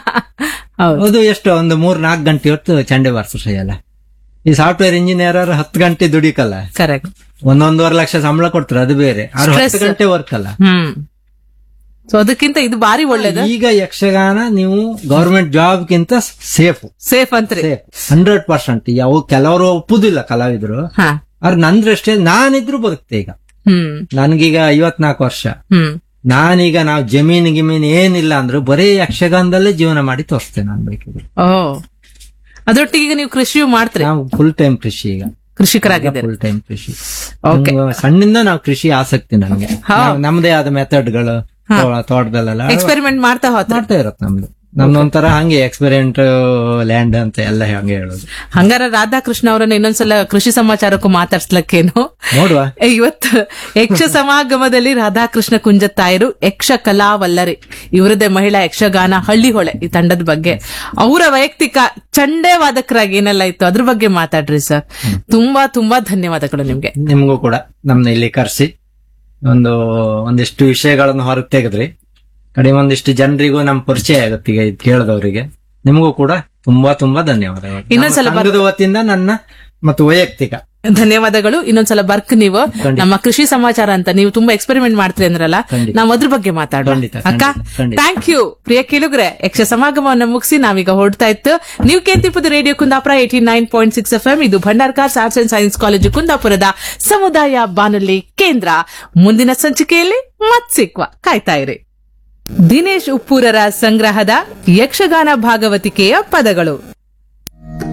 ಅದು ಎಷ್ಟು ಒಂದು ಮೂರ್ ನಾಲ್ಕು ಗಂಟೆ ಹೊತ್ತು ಚಂಡೆ ಬಾರ್ಸಲ್ಲ. ಈ ಸಾಫ್ಟ್ವೇರ್ ಇಂಜಿನಿಯರ್ ಹತ್ತು ಗಂಟೆ ದುಡಿಕಲ್ಲ. ಕರೆಕ್ಟ್. ಒಂದೊಂದೂವರೆ ಲಕ್ಷ ಸಂಬಳ ಕೊಡ್ತಾರೆ, ಅದು ಬೇರೆ. ಅವ್ರು ಹತ್ತು ಗಂಟೆ ವರ್ಕ್ ಅಲ್ಲ. ಹ್ಮ್ ಸೊ ಅದಕ್ಕಿಂತ ಇದು ಬಾರಿ ಒಳ್ಳೇದು. ಈಗ ಯಕ್ಷಗಾನ ನೀವು ಗವರ್ಮೆಂಟ್ ಜಾಬ್ ಗಿಂತ ಸೇಫ್ ಸೇಫ್ ಅಂತ್ರಿ. Hundred percent. ಯಾವ ಕೆಲವರು ಒಪ್ಪುದಿಲ್ಲ ಕಲಾವಿದ್ರು. ಅವ್ರ ನಂದ್ರಷ್ಟೇ ನಾನಿದ್ರು ಬದುಕ್ತೆ ಈಗ. ಹ್ಮ್ ನನ್ಗೀಗ ಐವತ್ನಾಲ್ಕು ವರ್ಷ. ಹ್ಮ್ ನಾನೀಗ ನಾವ್ ಜಮೀನ್ ಗಿಮೀನ್ ಏನಿಲ್ಲ ಅಂದ್ರು ಬರೀ ಯಕ್ಷಗಾನದಲ್ಲೇ ಜೀವನ ಮಾಡಿ ತೋರಿಸ್ತೇನೆ ನಾನ್ ಬೇಕಿದ್ರೆ. ಓ ಅದರೊಟ್ಟಿಗೆ ಈಗ ನೀವು ಕೃಷಿಯೂ ಮಾಡ್ತೀರಿ? ನಾವು ಫುಲ್ ಟೈಮ್ ಕೃಷಿ, ಈಗ ಕೃಷಿಕರಾಗಿದ್ದಾರೆ. ಫುಲ್ ಟೈಮ್ ಕೃಷಿ. ಸಣ್ಣಿಂದ ನಾವು ಕೃಷಿ ಆಸಕ್ತಿ ನಮ್ಗೆ. ನಮ್ದೇ ಆದ ಮೆಥಡ್ಗಳು ತೋಟದಲ್ಲೆಲ್ಲ ಎಕ್ಸ್ಪೆರಿಮೆಂಟ್ ಮಾಡ್ತಾ ಹೋಗ್ತಾ ಮಾಡ್ತಾ ಇರತ್ ನಮ್ದು. ನಮ್ದೊಂಥರ ಹಂಗೆ ಎಕ್ಸ್ಪೆರಿಮೆಂಟ್ ಲ್ಯಾಂಡ್ ಅಂತ ಎಲ್ಲ ಹಂಗೆ ಹೇಳೋದು. ಹಂಗಾರ ರಾಧಾಕೃಷ್ಣ ಅವರನ್ನ ಇನ್ನೊಂದ್ಸಲ ಕೃಷಿ ಸಮಾಚಾರಕ್ಕೂ ಮಾತಾಡ್ಸ್ಲಕ್ಕೇನು ನೋಡುವ. ಇವತ್ತು ಯಕ್ಷ ಸಮಾಗಮದಲ್ಲಿ ರಾಧಾಕೃಷ್ಣ ಕುಂಜತ್ತಾಯರು ಯಕ್ಷ ಕಲಾವಲ್ಲರಿ, ಇವರದೇ ಮಹಿಳಾ ಯಕ್ಷಗಾನ ಹಳ್ಳಿಹೊಳೆ ಈ ತಂಡದ ಬಗ್ಗೆ, ಅವರ ವೈಯಕ್ತಿಕ ಚಂಡೆ ವಾದಕರಾಗಿ ಏನೆಲ್ಲ ಇತ್ತು ಅದ್ರ ಬಗ್ಗೆ ಮಾತಾಡ್ರಿ ಸರ್. ತುಂಬಾ ತುಂಬಾ ಧನ್ಯವಾದಗಳು ನಿಮ್ಗೆ. ನಿಮ್ಗೂ ಕೂಡ ನಮ್ನ ಇಲ್ಲಿ ಕರೆಸಿ ಒಂದು ಒಂದಿಷ್ಟು ವಿಷಯಗಳನ್ನು ಹೊರಗೆ ತೆಗೆದ್ರಿ. ಕಡಿಮೆ ಒಂದಿಷ್ಟು ಜನರಿಗೂ ನಮ್ ಪರಿಚಯ ಆಗುತ್ತೆ ಈಗ ಇದು ಕೇಳಿದವರಿಗೆ. ನಿಮಗೂ ಕೂಡ ತುಂಬಾ ತುಂಬಾ ಧನ್ಯವಾದಗಳು. ಇನ್ನೊಂದ್ಸಲ ಸಂಘದ ವತಿಯಿಂದ ನನ್ನ ಮತ್ತು ವೈಯಕ್ತಿಕ ಧನ್ಯವಾದಗಳು. ಇನ್ನೊಂದ್ಸಲ ಬರ್ಕ್ ನೀವು ನಮ್ಮ ಕೃಷಿ ಸಮಾಚಾರ ಅಂತ ನೀವು ತುಂಬಾ ಎಕ್ಸ್ಪೆರಿಮೆಂಟ್ ಮಾಡ್ತೀರಿ ಅಂದ್ರಲ್ಲ, ನಾವು ಅದ್ರ ಬಗ್ಗೆ ಮಾತಾಡೋಣ ಅಕ್ಕ. ಥ್ಯಾಂಕ್ ಯು ಪ್ರಿಯ ಕೇಳುಗ್ರೆ. ಯಕ್ಷ ಸಮಾಗಮವನ್ನು ಮುಗಿಸಿ ನಾವೀಗ ಹೊರಡ್ತಾ ಇತ್ತು. ನೀವು ಕೇಳ್ತಿಪ್ಪದು radio Kundapura eighty nine point six F M. ಇದು Bhandarkars arts and science college ಕುಂದಾಪುರದ ಸಮುದಾಯ ಬಾನುಲಿ ಕೇಂದ್ರ. ಮುಂದಿನ ಸಂಚಿಕೆಯಲ್ಲಿ ಮತ್ ಸಿಕ್ವಾ, ಕಾಯ್ತಾ ಇರಿ. ದಿನೇಶ್ ಉಪ್ಪೂರರ ಸಂಗ್ರಹದ ಯಕ್ಷಗಾನ ಭಾಗವತಿಕೆಯ ಪದಗಳು.